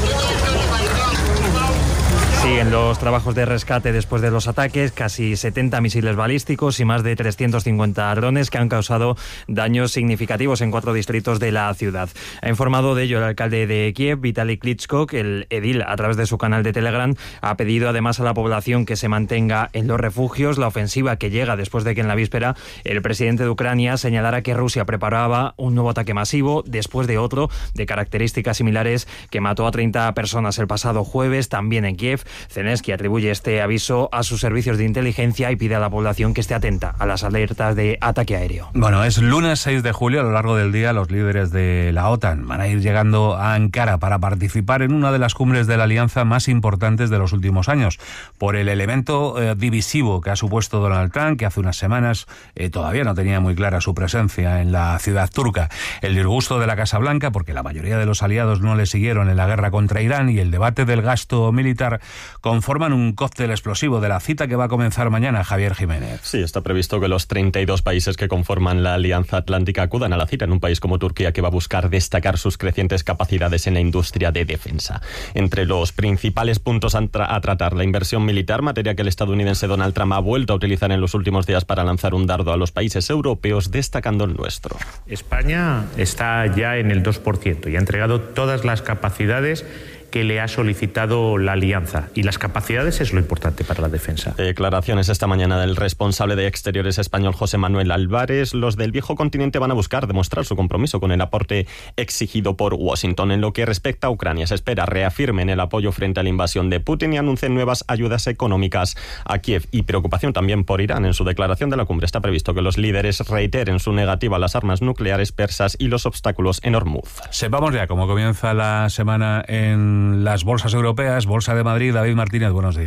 Siguen los trabajos de rescate después de los ataques, casi setenta misiles balísticos y más de trescientos cincuenta drones que han causado daños significativos en cuatro distritos de la ciudad. Ha informado de ello el alcalde de Kiev, Vitaly Klitschko. El edil, a través de su canal de Telegram, ha pedido además a la población que se mantenga en los refugios. La ofensiva que llega después de que en la víspera el presidente de Ucrania señalara que Rusia preparaba un nuevo ataque masivo después de otro de características similares que mató a treinta personas el pasado jueves, también en Kiev. Zelensky atribuye este aviso a sus servicios de inteligencia y pide a la población que esté atenta a las alertas de ataque aéreo. Bueno, es lunes seis de julio. A lo largo del día, los líderes de la OTAN van a ir llegando a Ankara para participar en una de las cumbres de la alianza más importantes de los últimos años, por el elemento eh, divisivo que ha supuesto Donald Trump, que hace unas semanas eh, todavía no tenía muy clara su presencia en la ciudad turca. El disgusto de la Casa Blanca, porque la mayoría de los aliados no le siguieron en la guerra contra Irán, y el debate del gasto militar conforman un cóctel explosivo de la cita que va a comenzar mañana. Javier Jiménez. Sí, está previsto que los treinta y dos países que conforman la Alianza Atlántica acudan a la cita en un país como Turquía, que va a buscar destacar sus crecientes capacidades en la industria de defensa. Entre los principales puntos a, tra- a tratar, la inversión militar, materia que el estadounidense Donald Trump ha vuelto a utilizar en los últimos días para lanzar un dardo a los países europeos, destacando el nuestro. España está ya en el dos por ciento y ha entregado todas las capacidades que le ha solicitado la alianza. Y las capacidades es lo importante para la defensa. Declaraciones esta mañana del responsable de Exteriores español, José Manuel Álvarez. Los del viejo continente van a buscar demostrar su compromiso con el aporte exigido por Washington. En lo que respecta a Ucrania, se espera reafirmen el apoyo frente a la invasión de Putin y anuncien nuevas ayudas económicas a Kiev. Y preocupación también por Irán. En su declaración de la cumbre está previsto que los líderes reiteren su negativa a las armas nucleares persas y los obstáculos en Hormuz. Sepamos ya cómo comienza la semana en las bolsas europeas. Bolsa de Madrid, David Martínez, buenos días.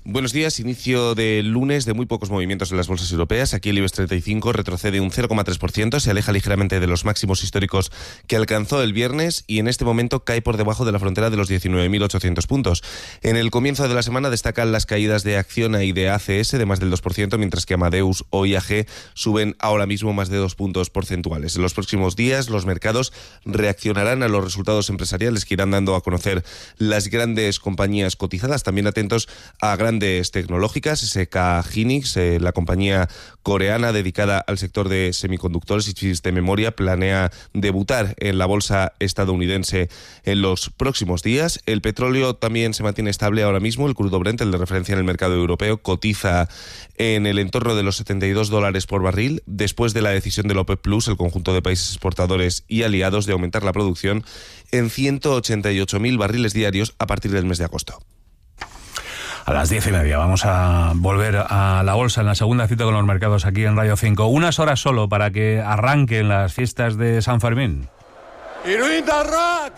Buenos días, inicio del lunes de muy pocos movimientos en las bolsas europeas. Aquí el IBEX treinta y cinco retrocede un cero coma tres por ciento, se aleja ligeramente de los máximos históricos que alcanzó el viernes y en este momento cae por debajo de la frontera de los diecinueve mil ochocientos puntos. En el comienzo de la semana destacan las caídas de Acciona y de A C S de más del dos por ciento, mientras que Amadeus o I A G suben ahora mismo más de dos puntos porcentuales. En los próximos días los mercados reaccionarán a los resultados empresariales que irán dando a conocer las grandes compañías cotizadas. También atentos a grandes tecnológicas. S K Hynix, eh, la compañía coreana dedicada al sector de semiconductores y chips de memoria, planea debutar en la bolsa estadounidense en los próximos días. El petróleo también se mantiene estable ahora mismo. El crudo Brent, el de referencia en el mercado europeo, cotiza en el entorno de los setenta y dos dólares por barril, después de la decisión del OPEP Plus, el conjunto de países exportadores y aliados, de aumentar la producción en ciento ochenta y ocho mil barriles diarios a partir del mes de agosto. A las diez y media vamos a volver a la bolsa en la segunda cita con los mercados aquí en Radio cinco. Unas horas solo para que arranquen las fiestas de San Fermín. ¡Iruinda Rock!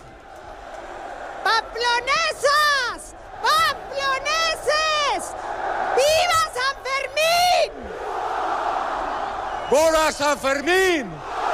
¡Pamplonesas! ¡Pamploneses! ¡Viva San Fermín! ¡Bora San Fermín!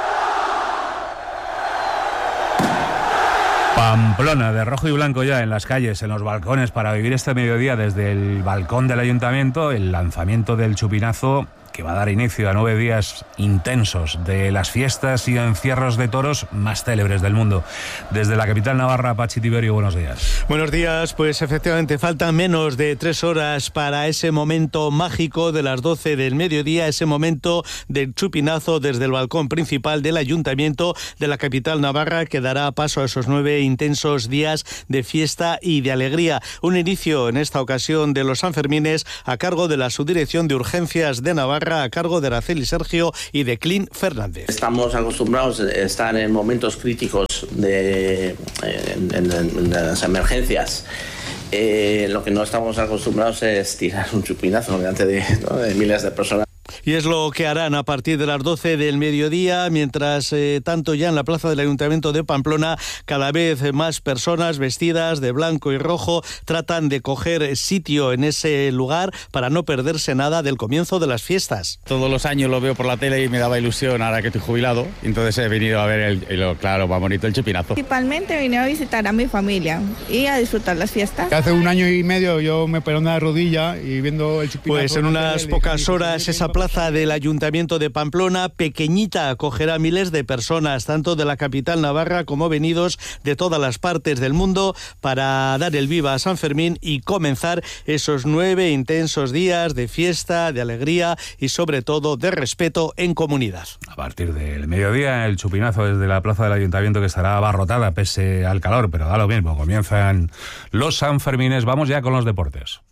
Pamplona, de rojo y blanco ya en las calles, en los balcones, para vivir este mediodía desde el balcón del ayuntamiento, el lanzamiento del chupinazo que va a dar inicio a nueve días intensos de las fiestas y encierros de toros más célebres del mundo. Desde la capital navarra, Pachi Tiberio, buenos días. Buenos días, pues efectivamente faltan menos de tres horas para ese momento mágico de las doce del mediodía, ese momento del chupinazo desde el balcón principal del ayuntamiento de la capital navarra, que dará paso a esos nueve intensos días de fiesta y de alegría. Un inicio en esta ocasión de los Sanfermines a cargo de la Subdirección de Urgencias de Navarra, a cargo de Araceli Sergio y de Clint Fernández. Estamos acostumbrados a estar en momentos críticos de, en, en, en las emergencias. Eh, lo que no estamos acostumbrados es tirar un chupinazo delante de, ¿no? de miles de personas. Y es lo que harán a partir de las doce del mediodía, mientras eh, tanto ya en la plaza del Ayuntamiento de Pamplona cada vez más personas vestidas de blanco y rojo tratan de coger sitio en ese lugar para no perderse nada del comienzo de las fiestas. Todos los años lo veo por la tele y me daba ilusión ahora que estoy jubilado, entonces he venido a ver el, el claro, más bonito, el chupinazo. Principalmente vine a visitar a mi familia y a disfrutar las fiestas. Hace un año y medio yo me operé una rodilla y viendo el chupinazo... Pues en unas pocas horas esa plaza plaza del Ayuntamiento de Pamplona, pequeñita, acogerá miles de personas, tanto de la capital navarra como venidos de todas las partes del mundo, para dar el viva a San Fermín y comenzar esos nueve intensos días de fiesta, de alegría y sobre todo de respeto en comunidad. A partir del mediodía, el chupinazo desde la plaza del Ayuntamiento, que estará abarrotada pese al calor, pero da lo mismo, comienzan los Sanfermines. Vamos ya con los deportes.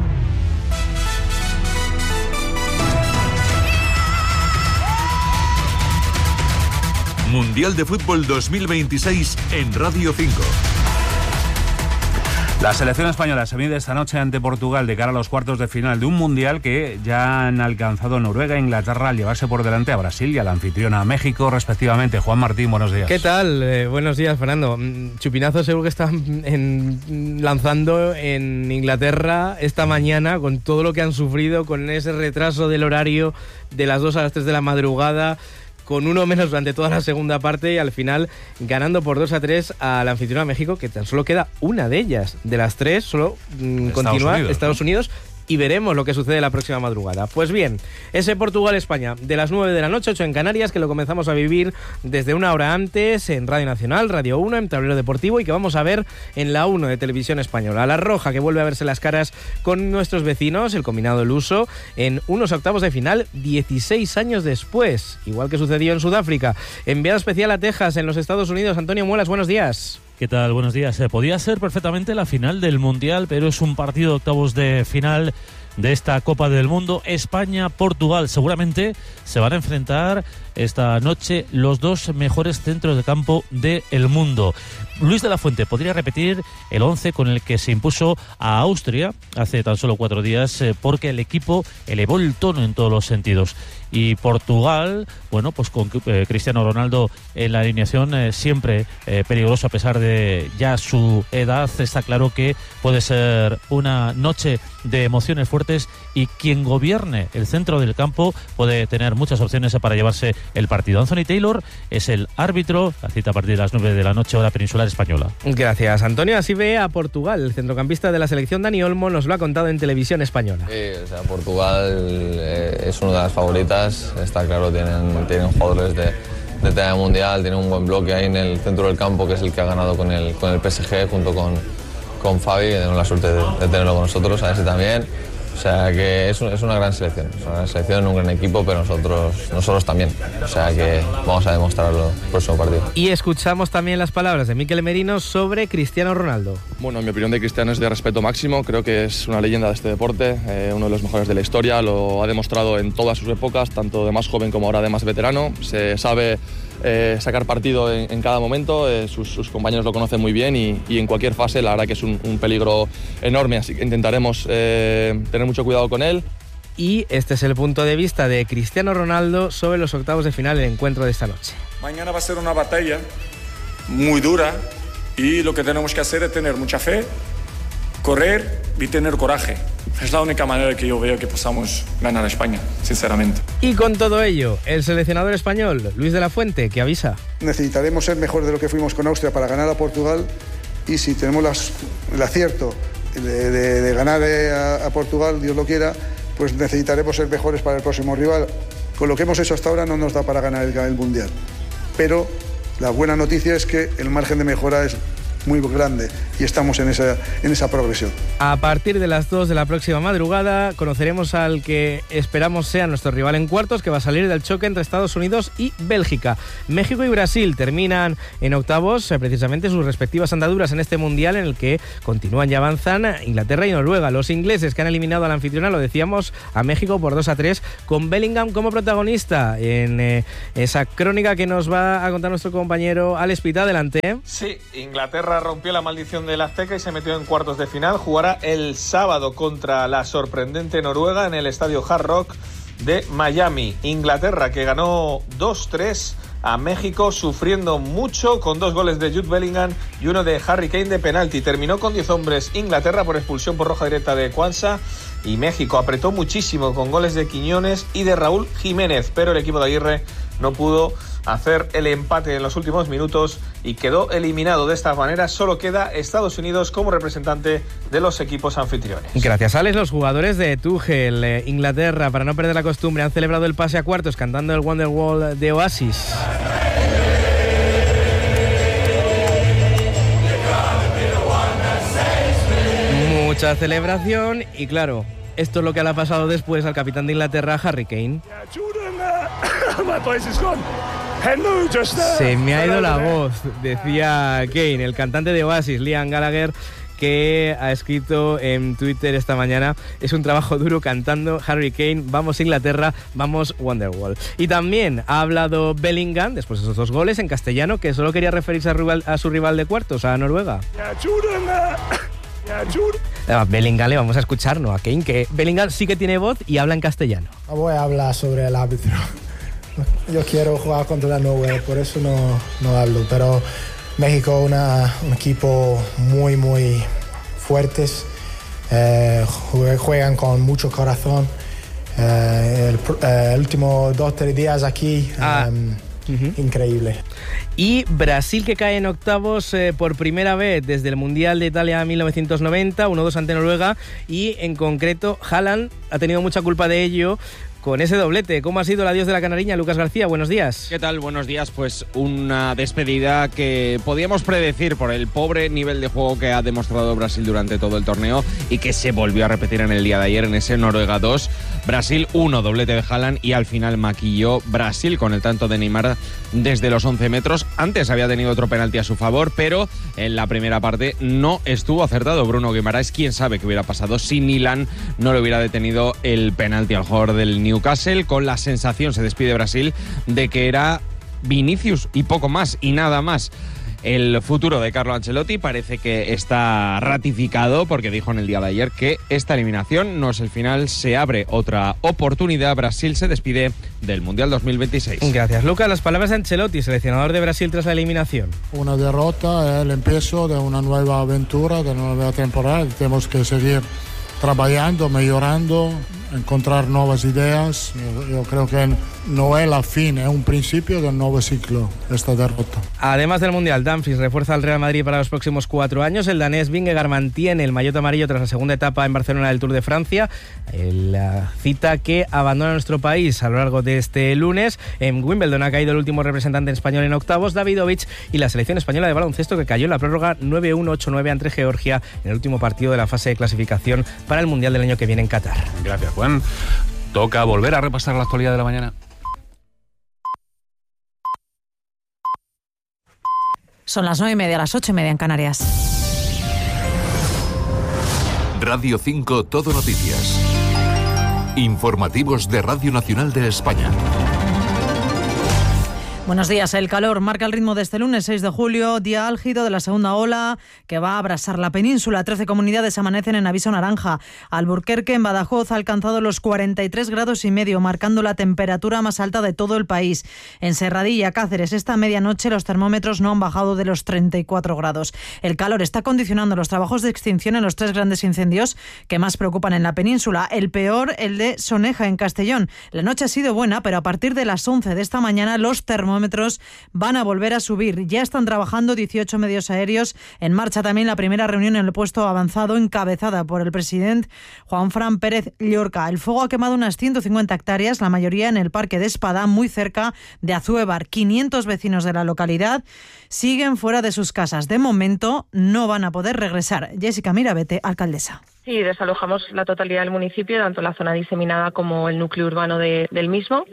Mundial de Fútbol dos mil veintiséis en Radio cinco. La selección española se mide esta noche ante Portugal de cara a los cuartos de final de un Mundial que ya han alcanzado Noruega e Inglaterra al llevarse por delante a Brasil y a la anfitriona México, respectivamente. Juan Martín, buenos días. ¿Qué tal? Eh, buenos días, Fernando. Chupinazo seguro que están en, lanzando en Inglaterra esta mañana con todo lo que han sufrido, con ese retraso del horario de las dos a las tres de la madrugada, con uno menos durante toda la segunda parte y al final ganando por dos a tres a la anfitriona México, que tan solo queda una de ellas. De las tres solo mmm, continúa Unidos, Estados ¿no? Unidos. Y veremos lo que sucede la próxima madrugada. Pues bien, ese Portugal-España de las nueve de la noche, ocho en Canarias, que lo comenzamos a vivir desde una hora antes en Radio Nacional, Radio uno, en Tablero Deportivo, y que vamos a ver en la uno de Televisión Española. La Roja, que vuelve a verse las caras con nuestros vecinos, el combinado luso, en unos octavos de final dieciséis años después, igual que sucedió en Sudáfrica. Enviado especial a Texas, en los Estados Unidos, Antonio Muelas, buenos días. ¿Qué tal? Buenos días. Eh, podía ser perfectamente la final del Mundial, pero es un partido de octavos de final de esta Copa del Mundo. España-Portugal. Seguramente se van a enfrentar esta noche los dos mejores centros de campo del mundo. Luis de la Fuente podría repetir el once con el que se impuso a Austria hace tan solo cuatro días, eh, porque el equipo elevó el tono en todos los sentidos. y Portugal, bueno, pues con eh, Cristiano Ronaldo en la alineación, eh, siempre eh, peligroso a pesar de ya su edad. Está claro que puede ser una noche de emociones fuertes y quien gobierne el centro del campo puede tener muchas opciones para llevarse el partido. Anthony Taylor es el árbitro, la cita a partir de las nueve de la noche, hora peninsular española. Gracias, Antonio. Así ve a Portugal. El centrocampista de la selección, Dani Olmo, nos lo ha contado en televisión española. Sí, o sea, Portugal eh, es una de las favoritas. Está claro, tienen, tienen jugadores de, de talla mundial, tienen un buen bloque ahí en el centro del campo, que es el que ha ganado con el, con el P S G junto con, con Fabi, que tenemos la suerte de, de tenerlo con nosotros, a ese también. O sea que es, un, es una gran selección, es una gran selección, un gran equipo, pero nosotros, nosotros también. O sea que vamos a demostrarlo el próximo partido. Y escuchamos también las palabras de Mikel Merino sobre Cristiano Ronaldo. Bueno, mi opinión de Cristiano es de respeto máximo, creo que es una leyenda de este deporte, eh, uno de los mejores de la historia, lo ha demostrado en todas sus épocas, tanto de más joven como ahora de más veterano. Se sabe eh, sacar partido en, en cada momento, eh, sus, sus compañeros lo conocen muy bien y, y en cualquier fase la verdad que es un, un peligro enorme, así que intentaremos eh, tener mucho cuidado con él. Y este es el punto de vista de Cristiano Ronaldo sobre los octavos de final del encuentro de esta noche. Mañana va a ser una batalla muy dura y lo que tenemos que hacer es tener mucha fe, correr y tener coraje. Es la única manera que yo veo que podamos ganar a España, sinceramente. Y con todo ello, el seleccionador español, Luis de la Fuente, que avisa. Necesitaremos ser mejor de lo que fuimos con Austria para ganar a Portugal y si tenemos las, el acierto de, de, de ganar a, a Portugal, Dios lo quiera, pues necesitaremos ser mejores para el próximo rival. Con lo que hemos hecho hasta ahora no nos da para ganar el, el Mundial. Pero la buena noticia es que el margen de mejora es muy grande y estamos en esa, en esa progresión. A partir de las dos de la próxima madrugada conoceremos al que esperamos sea nuestro rival en cuartos, que va a salir del choque entre Estados Unidos y Bélgica. México y Brasil terminan en octavos eh, precisamente sus respectivas andaduras en este Mundial, en el que continúan y avanzan Inglaterra y Noruega. Los ingleses, que han eliminado a la anfitriona, lo decíamos, a México por dos a tres, con Bellingham como protagonista en eh, esa crónica que nos va a contar nuestro compañero Alex Pita. Adelante. Sí, Inglaterra rompió la maldición del Azteca y se metió en cuartos de final. Jugará el sábado contra la sorprendente Noruega en el estadio Hard Rock de Miami. Inglaterra, que ganó dos tres a México, sufriendo mucho, con dos goles de Jude Bellingham y uno de Harry Kane de penalti. Terminó con diez hombres Inglaterra por expulsión por roja directa de Kwanza, y México apretó muchísimo con goles de Quiñones y de Raúl Jiménez, pero el equipo de Aguirre no pudo hacer el empate en los últimos minutos y quedó eliminado de esta manera. Solo queda Estados Unidos como representante de los equipos anfitriones. Gracias, Alex. Los jugadores de Tuchel, eh, Inglaterra, para no perder la costumbre, han celebrado el pase a cuartos cantando el Wonderwall de Oasis. Mucha celebración y, claro, esto es lo que le ha pasado después al capitán de Inglaterra, Harry Kane. Se me ha ido la voz, decía Kane. El cantante de Oasis, Liam Gallagher, que ha escrito en Twitter esta mañana: es un trabajo duro cantando Harry Kane, vamos Inglaterra, vamos Wonderwall. Y también ha hablado Bellingham, después de esos dos goles, en castellano, que solo quería referirse a, rival, a su rival de cuartos, a Noruega. A Bellingham le vamos a escuchar, no a Kane, que Bellingham sí que tiene voz y habla en castellano. Voy a hablar sobre el árbitro. Yo quiero jugar contra la Noruega, por eso no, no hablo, pero México es un equipo muy, muy fuertes, eh, juegan con mucho corazón. Eh, el, eh, el último dos o tres días aquí, ah. um, uh-huh. increíble. Y Brasil, que cae en octavos eh, por primera vez desde el Mundial de Italia mil novecientos noventa, uno dos ante Noruega, y en concreto Haaland ha tenido mucha culpa de ello con ese doblete. ¿Cómo ha sido el adiós de la canariña? Lucas García, buenos días. ¿Qué tal? Buenos días. Pues una despedida que podíamos predecir por el pobre nivel de juego que ha demostrado Brasil durante todo el torneo y que se volvió a repetir en el día de ayer en ese Noruega dos. Brasil uno, doblete de Haaland, y al final maquilló Brasil con el tanto de Neymar desde los once metros. Antes había tenido otro penalti a su favor, pero en la primera parte no estuvo acertado Bruno Guimaraes. Quién sabe qué hubiera pasado si Milan no le hubiera detenido el penalti al jugador del Newcastle. Con la sensación, se despide Brasil, de que era Vinicius y poco más y nada más. El futuro de Carlo Ancelotti parece que está ratificado porque dijo en el día de ayer que esta eliminación no es el final, se abre otra oportunidad. Brasil se despide del Mundial dos mil veintiséis. Gracias, Lucas. Las palabras de Ancelotti, seleccionador de Brasil tras la eliminación. Una derrota es el empiezo de una nueva aventura, de una nueva temporada. Tenemos que seguir trabajando, mejorando, encontrar nuevas ideas. Yo, yo creo que no es la fin, es un principio del nuevo ciclo, esta derrota. Además del Mundial, Dumfries refuerza al Real Madrid para los próximos cuatro años. El danés Vingegaard mantiene el maillot amarillo tras la segunda etapa en Barcelona del Tour de Francia. La cita que abandona nuestro país a lo largo de este lunes. En Wimbledon ha caído el último representante español en octavos, Davidovich, y la selección española de baloncesto que cayó en la prórroga nueve uno, ocho nueve ante Georgia en el último partido de la fase de clasificación para el Mundial del año que viene en Qatar. Gracias, Juan. Toca volver a repasar la actualidad de la mañana. Son las nueve y media, las ocho y media en Canarias. Radio cinco Todo Noticias. Informativos de Radio Nacional de España. Buenos días. El calor marca el ritmo de este lunes seis de julio, día álgido de la segunda ola que va a abrasar la península. trece comunidades amanecen en aviso naranja. Alburquerque, en Badajoz, ha alcanzado los cuarenta y tres grados y medio, marcando la temperatura más alta de todo el país. En Serradilla, Cáceres, esta medianoche los termómetros no han bajado de los treinta y cuatro grados. El calor está condicionando los trabajos de extinción en los tres grandes incendios que más preocupan en la península. El peor, el de Soneja, en Castellón. La noche ha sido buena, pero a partir de las once de esta mañana los termómetros van a volver a subir. Ya están trabajando dieciocho medios aéreos. En marcha también la primera reunión en el puesto avanzado encabezada por el presidente Juanfran Pérez Llorca. El fuego ha quemado unas ciento cincuenta hectáreas, la mayoría en el Parque de Espadá, muy cerca de Azuévar. quinientos vecinos de la localidad siguen fuera de sus casas. De momento no van a poder regresar. Jessica Mirabete, alcaldesa. Sí, desalojamos la totalidad del municipio, tanto la zona diseminada como el núcleo urbano de, del mismo.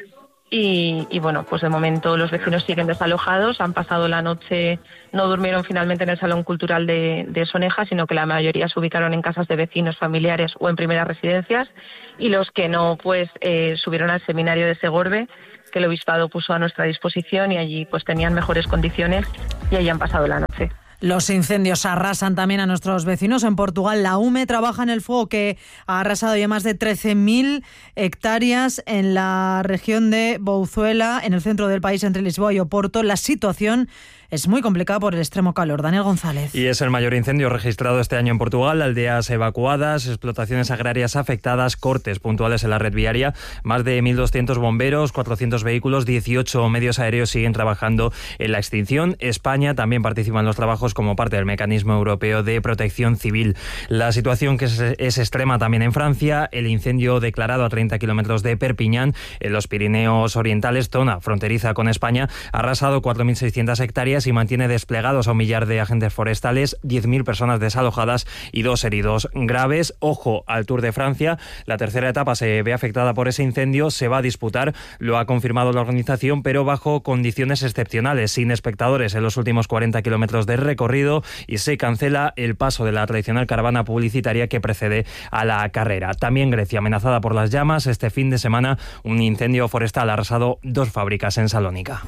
Y, y bueno, pues de momento los vecinos siguen desalojados, han pasado la noche, no durmieron finalmente en el Salón Cultural de, de Soneja, sino que la mayoría se ubicaron en casas de vecinos, familiares o en primeras residencias, y los que no, pues eh, subieron al seminario de Segorbe, que el obispado puso a nuestra disposición, y allí pues tenían mejores condiciones y allí han pasado la noche. Los incendios arrasan también a nuestros vecinos. En Portugal, la U M E trabaja en el fuego que ha arrasado ya más de trece mil hectáreas en la región de Bouzuela, en el centro del país, entre Lisboa y Oporto. La situación es muy complicada por el extremo calor. Daniel González. Y es el mayor incendio registrado este año en Portugal. Aldeas evacuadas, explotaciones agrarias afectadas, cortes puntuales en la red viaria. Más de mil doscientos bomberos, cuatrocientos vehículos, dieciocho medios aéreos siguen trabajando en la extinción. España también participa en los trabajos como parte del Mecanismo Europeo de Protección Civil. La situación que es, es extrema también en Francia. El incendio declarado a treinta kilómetros de Perpiñán, en los Pirineos Orientales, zona fronteriza con España, ha arrasado cuatro mil seiscientas hectáreas y mantiene desplegados a un millar de agentes forestales, diez mil personas desalojadas y dos heridos graves. Ojo al Tour de Francia. La tercera etapa se ve afectada por ese incendio. Se va a disputar, lo ha confirmado la organización, pero bajo condiciones excepcionales, sin espectadores en los últimos cuarenta kilómetros de recorrido, y se cancela el paso de la tradicional caravana publicitaria que precede a la carrera. También Grecia, amenazada por las llamas. Este fin de semana un incendio forestal ha arrasado dos fábricas en Salónica.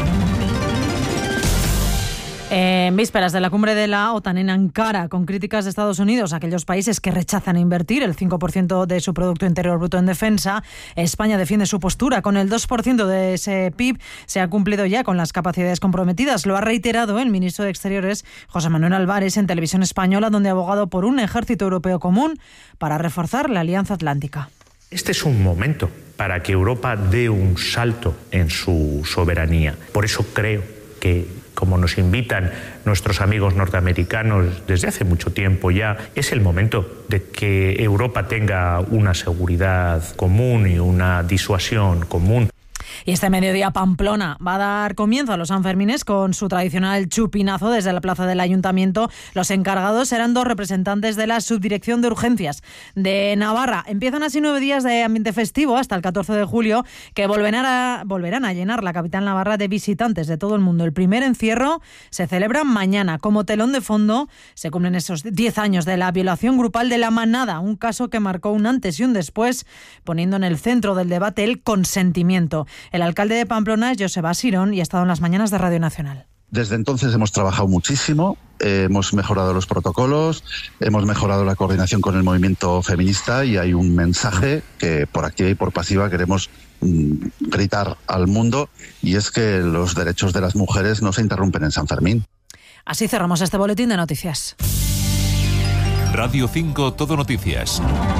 En vísperas de la cumbre de la OTAN en Ankara, con críticas de Estados Unidos a aquellos países que rechazan invertir el cinco por ciento de su Producto Interior Bruto en defensa, España defiende su postura. Con el dos por ciento de ese P I B se ha cumplido ya con las capacidades comprometidas. Lo ha reiterado el ministro de Exteriores, José Manuel Álvarez, en Televisión Española, donde ha abogado por un ejército europeo común para reforzar la Alianza Atlántica. Este es un momento para que Europa dé un salto en su soberanía. Por eso creo que, como nos invitan nuestros amigos norteamericanos desde hace mucho tiempo ya, es el momento de que Europa tenga una seguridad común y una disuasión común. Y este mediodía Pamplona va a dar comienzo a los Sanfermines con su tradicional chupinazo desde la plaza del Ayuntamiento. Los encargados serán dos representantes de la Subdirección de Urgencias de Navarra. Empiezan así nueve días de ambiente festivo hasta el catorce de julio, que volverán a, volverán a llenar la capital navarra de visitantes de todo el mundo. El primer encierro se celebra mañana. Como telón de fondo se cumplen esos diez años de la violación grupal de La Manada, un caso que marcó un antes y un después, poniendo en el centro del debate el consentimiento. El alcalde de Pamplona es Joseba Sirón y ha estado en las mañanas de Radio Nacional. Desde entonces hemos trabajado muchísimo, eh, hemos mejorado los protocolos, hemos mejorado la coordinación con el movimiento feminista y hay un mensaje que por activa y por pasiva queremos mm, gritar al mundo, y es que los derechos de las mujeres no se interrumpen en San Fermín. Así cerramos este boletín de noticias. Radio cinco Todo Noticias.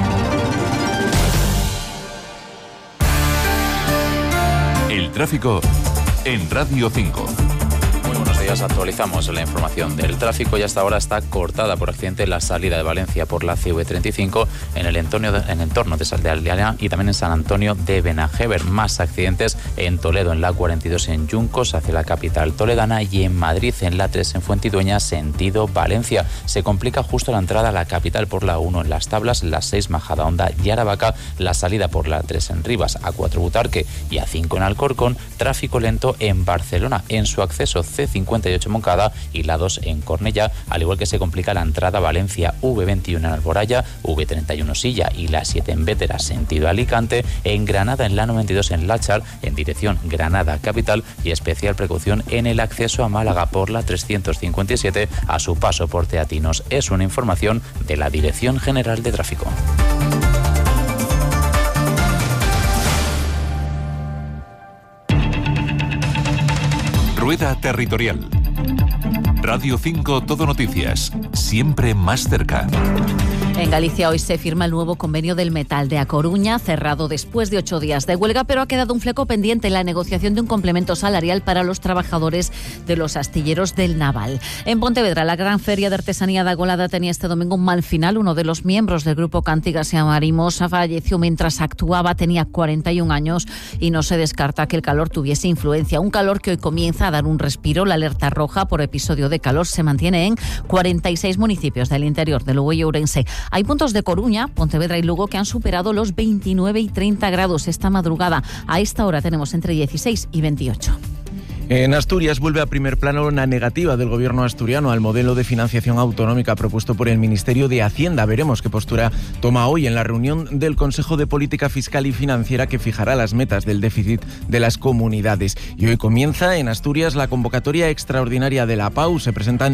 El tráfico en Radio cinco. Buenos días, actualizamos la información del tráfico y hasta ahora está cortada por accidente la salida de Valencia por la C V treinta y cinco en el entorno de, en entorno de Saldealiana y también en San Antonio de Benajever. Más accidentes en Toledo en la cuarenta y dos en Yuncos hacia la capital toledana y en Madrid en la tres en Fuentidueña sentido Valencia. Se complica justo la entrada a la capital por la uno en Las Tablas, la seis Majadahonda y Aravaca, la salida por la tres en Rivas, A cuatro Butarque y A cinco en Alcorcón. Tráfico lento en Barcelona en su acceso C cincuenta y ocho Moncada y la dos en Cornellá, al igual que se complica la entrada a Valencia V veintiuno en Alboraya, V treinta y uno Silla y la siete en Bétera sentido Alicante, en Granada en la noventa y dos en Láchar en dirección Granada capital y especial precaución en el acceso a Málaga por la trescientos cincuenta y siete a su paso por Teatinos. Es una información de la Dirección General de Tráfico. Rueda Territorial. Radio cinco Todo Noticias. Siempre más cerca. En Galicia hoy se firma el nuevo convenio del metal de A Coruña, cerrado después de ocho días de huelga, pero ha quedado un fleco pendiente en la negociación de un complemento salarial para los trabajadores de los astilleros del Naval. En Pontevedra, la gran feria de artesanía de Agolada tenía este domingo un mal final. Uno de los miembros del grupo Cantigas y Amarimosa falleció mientras actuaba, tenía cuarenta y un años y no se descarta que el calor tuviese influencia. Un calor que hoy comienza a dar un respiro. La alerta roja por episodio de calor se mantiene en cuarenta y seis municipios del interior de Lugo y Ourense. Hay puntos de Coruña, Pontevedra y Lugo que han superado los veintinueve y treinta grados esta madrugada. A esta hora tenemos entre dieciséis y veintiocho. En Asturias vuelve a primer plano la negativa del gobierno asturiano al modelo de financiación autonómica propuesto por el Ministerio de Hacienda. Veremos qué postura toma hoy en la reunión del Consejo de Política Fiscal y Financiera que fijará las metas del déficit de las comunidades. Y hoy comienza en Asturias la convocatoria extraordinaria de la P A U. Se presentan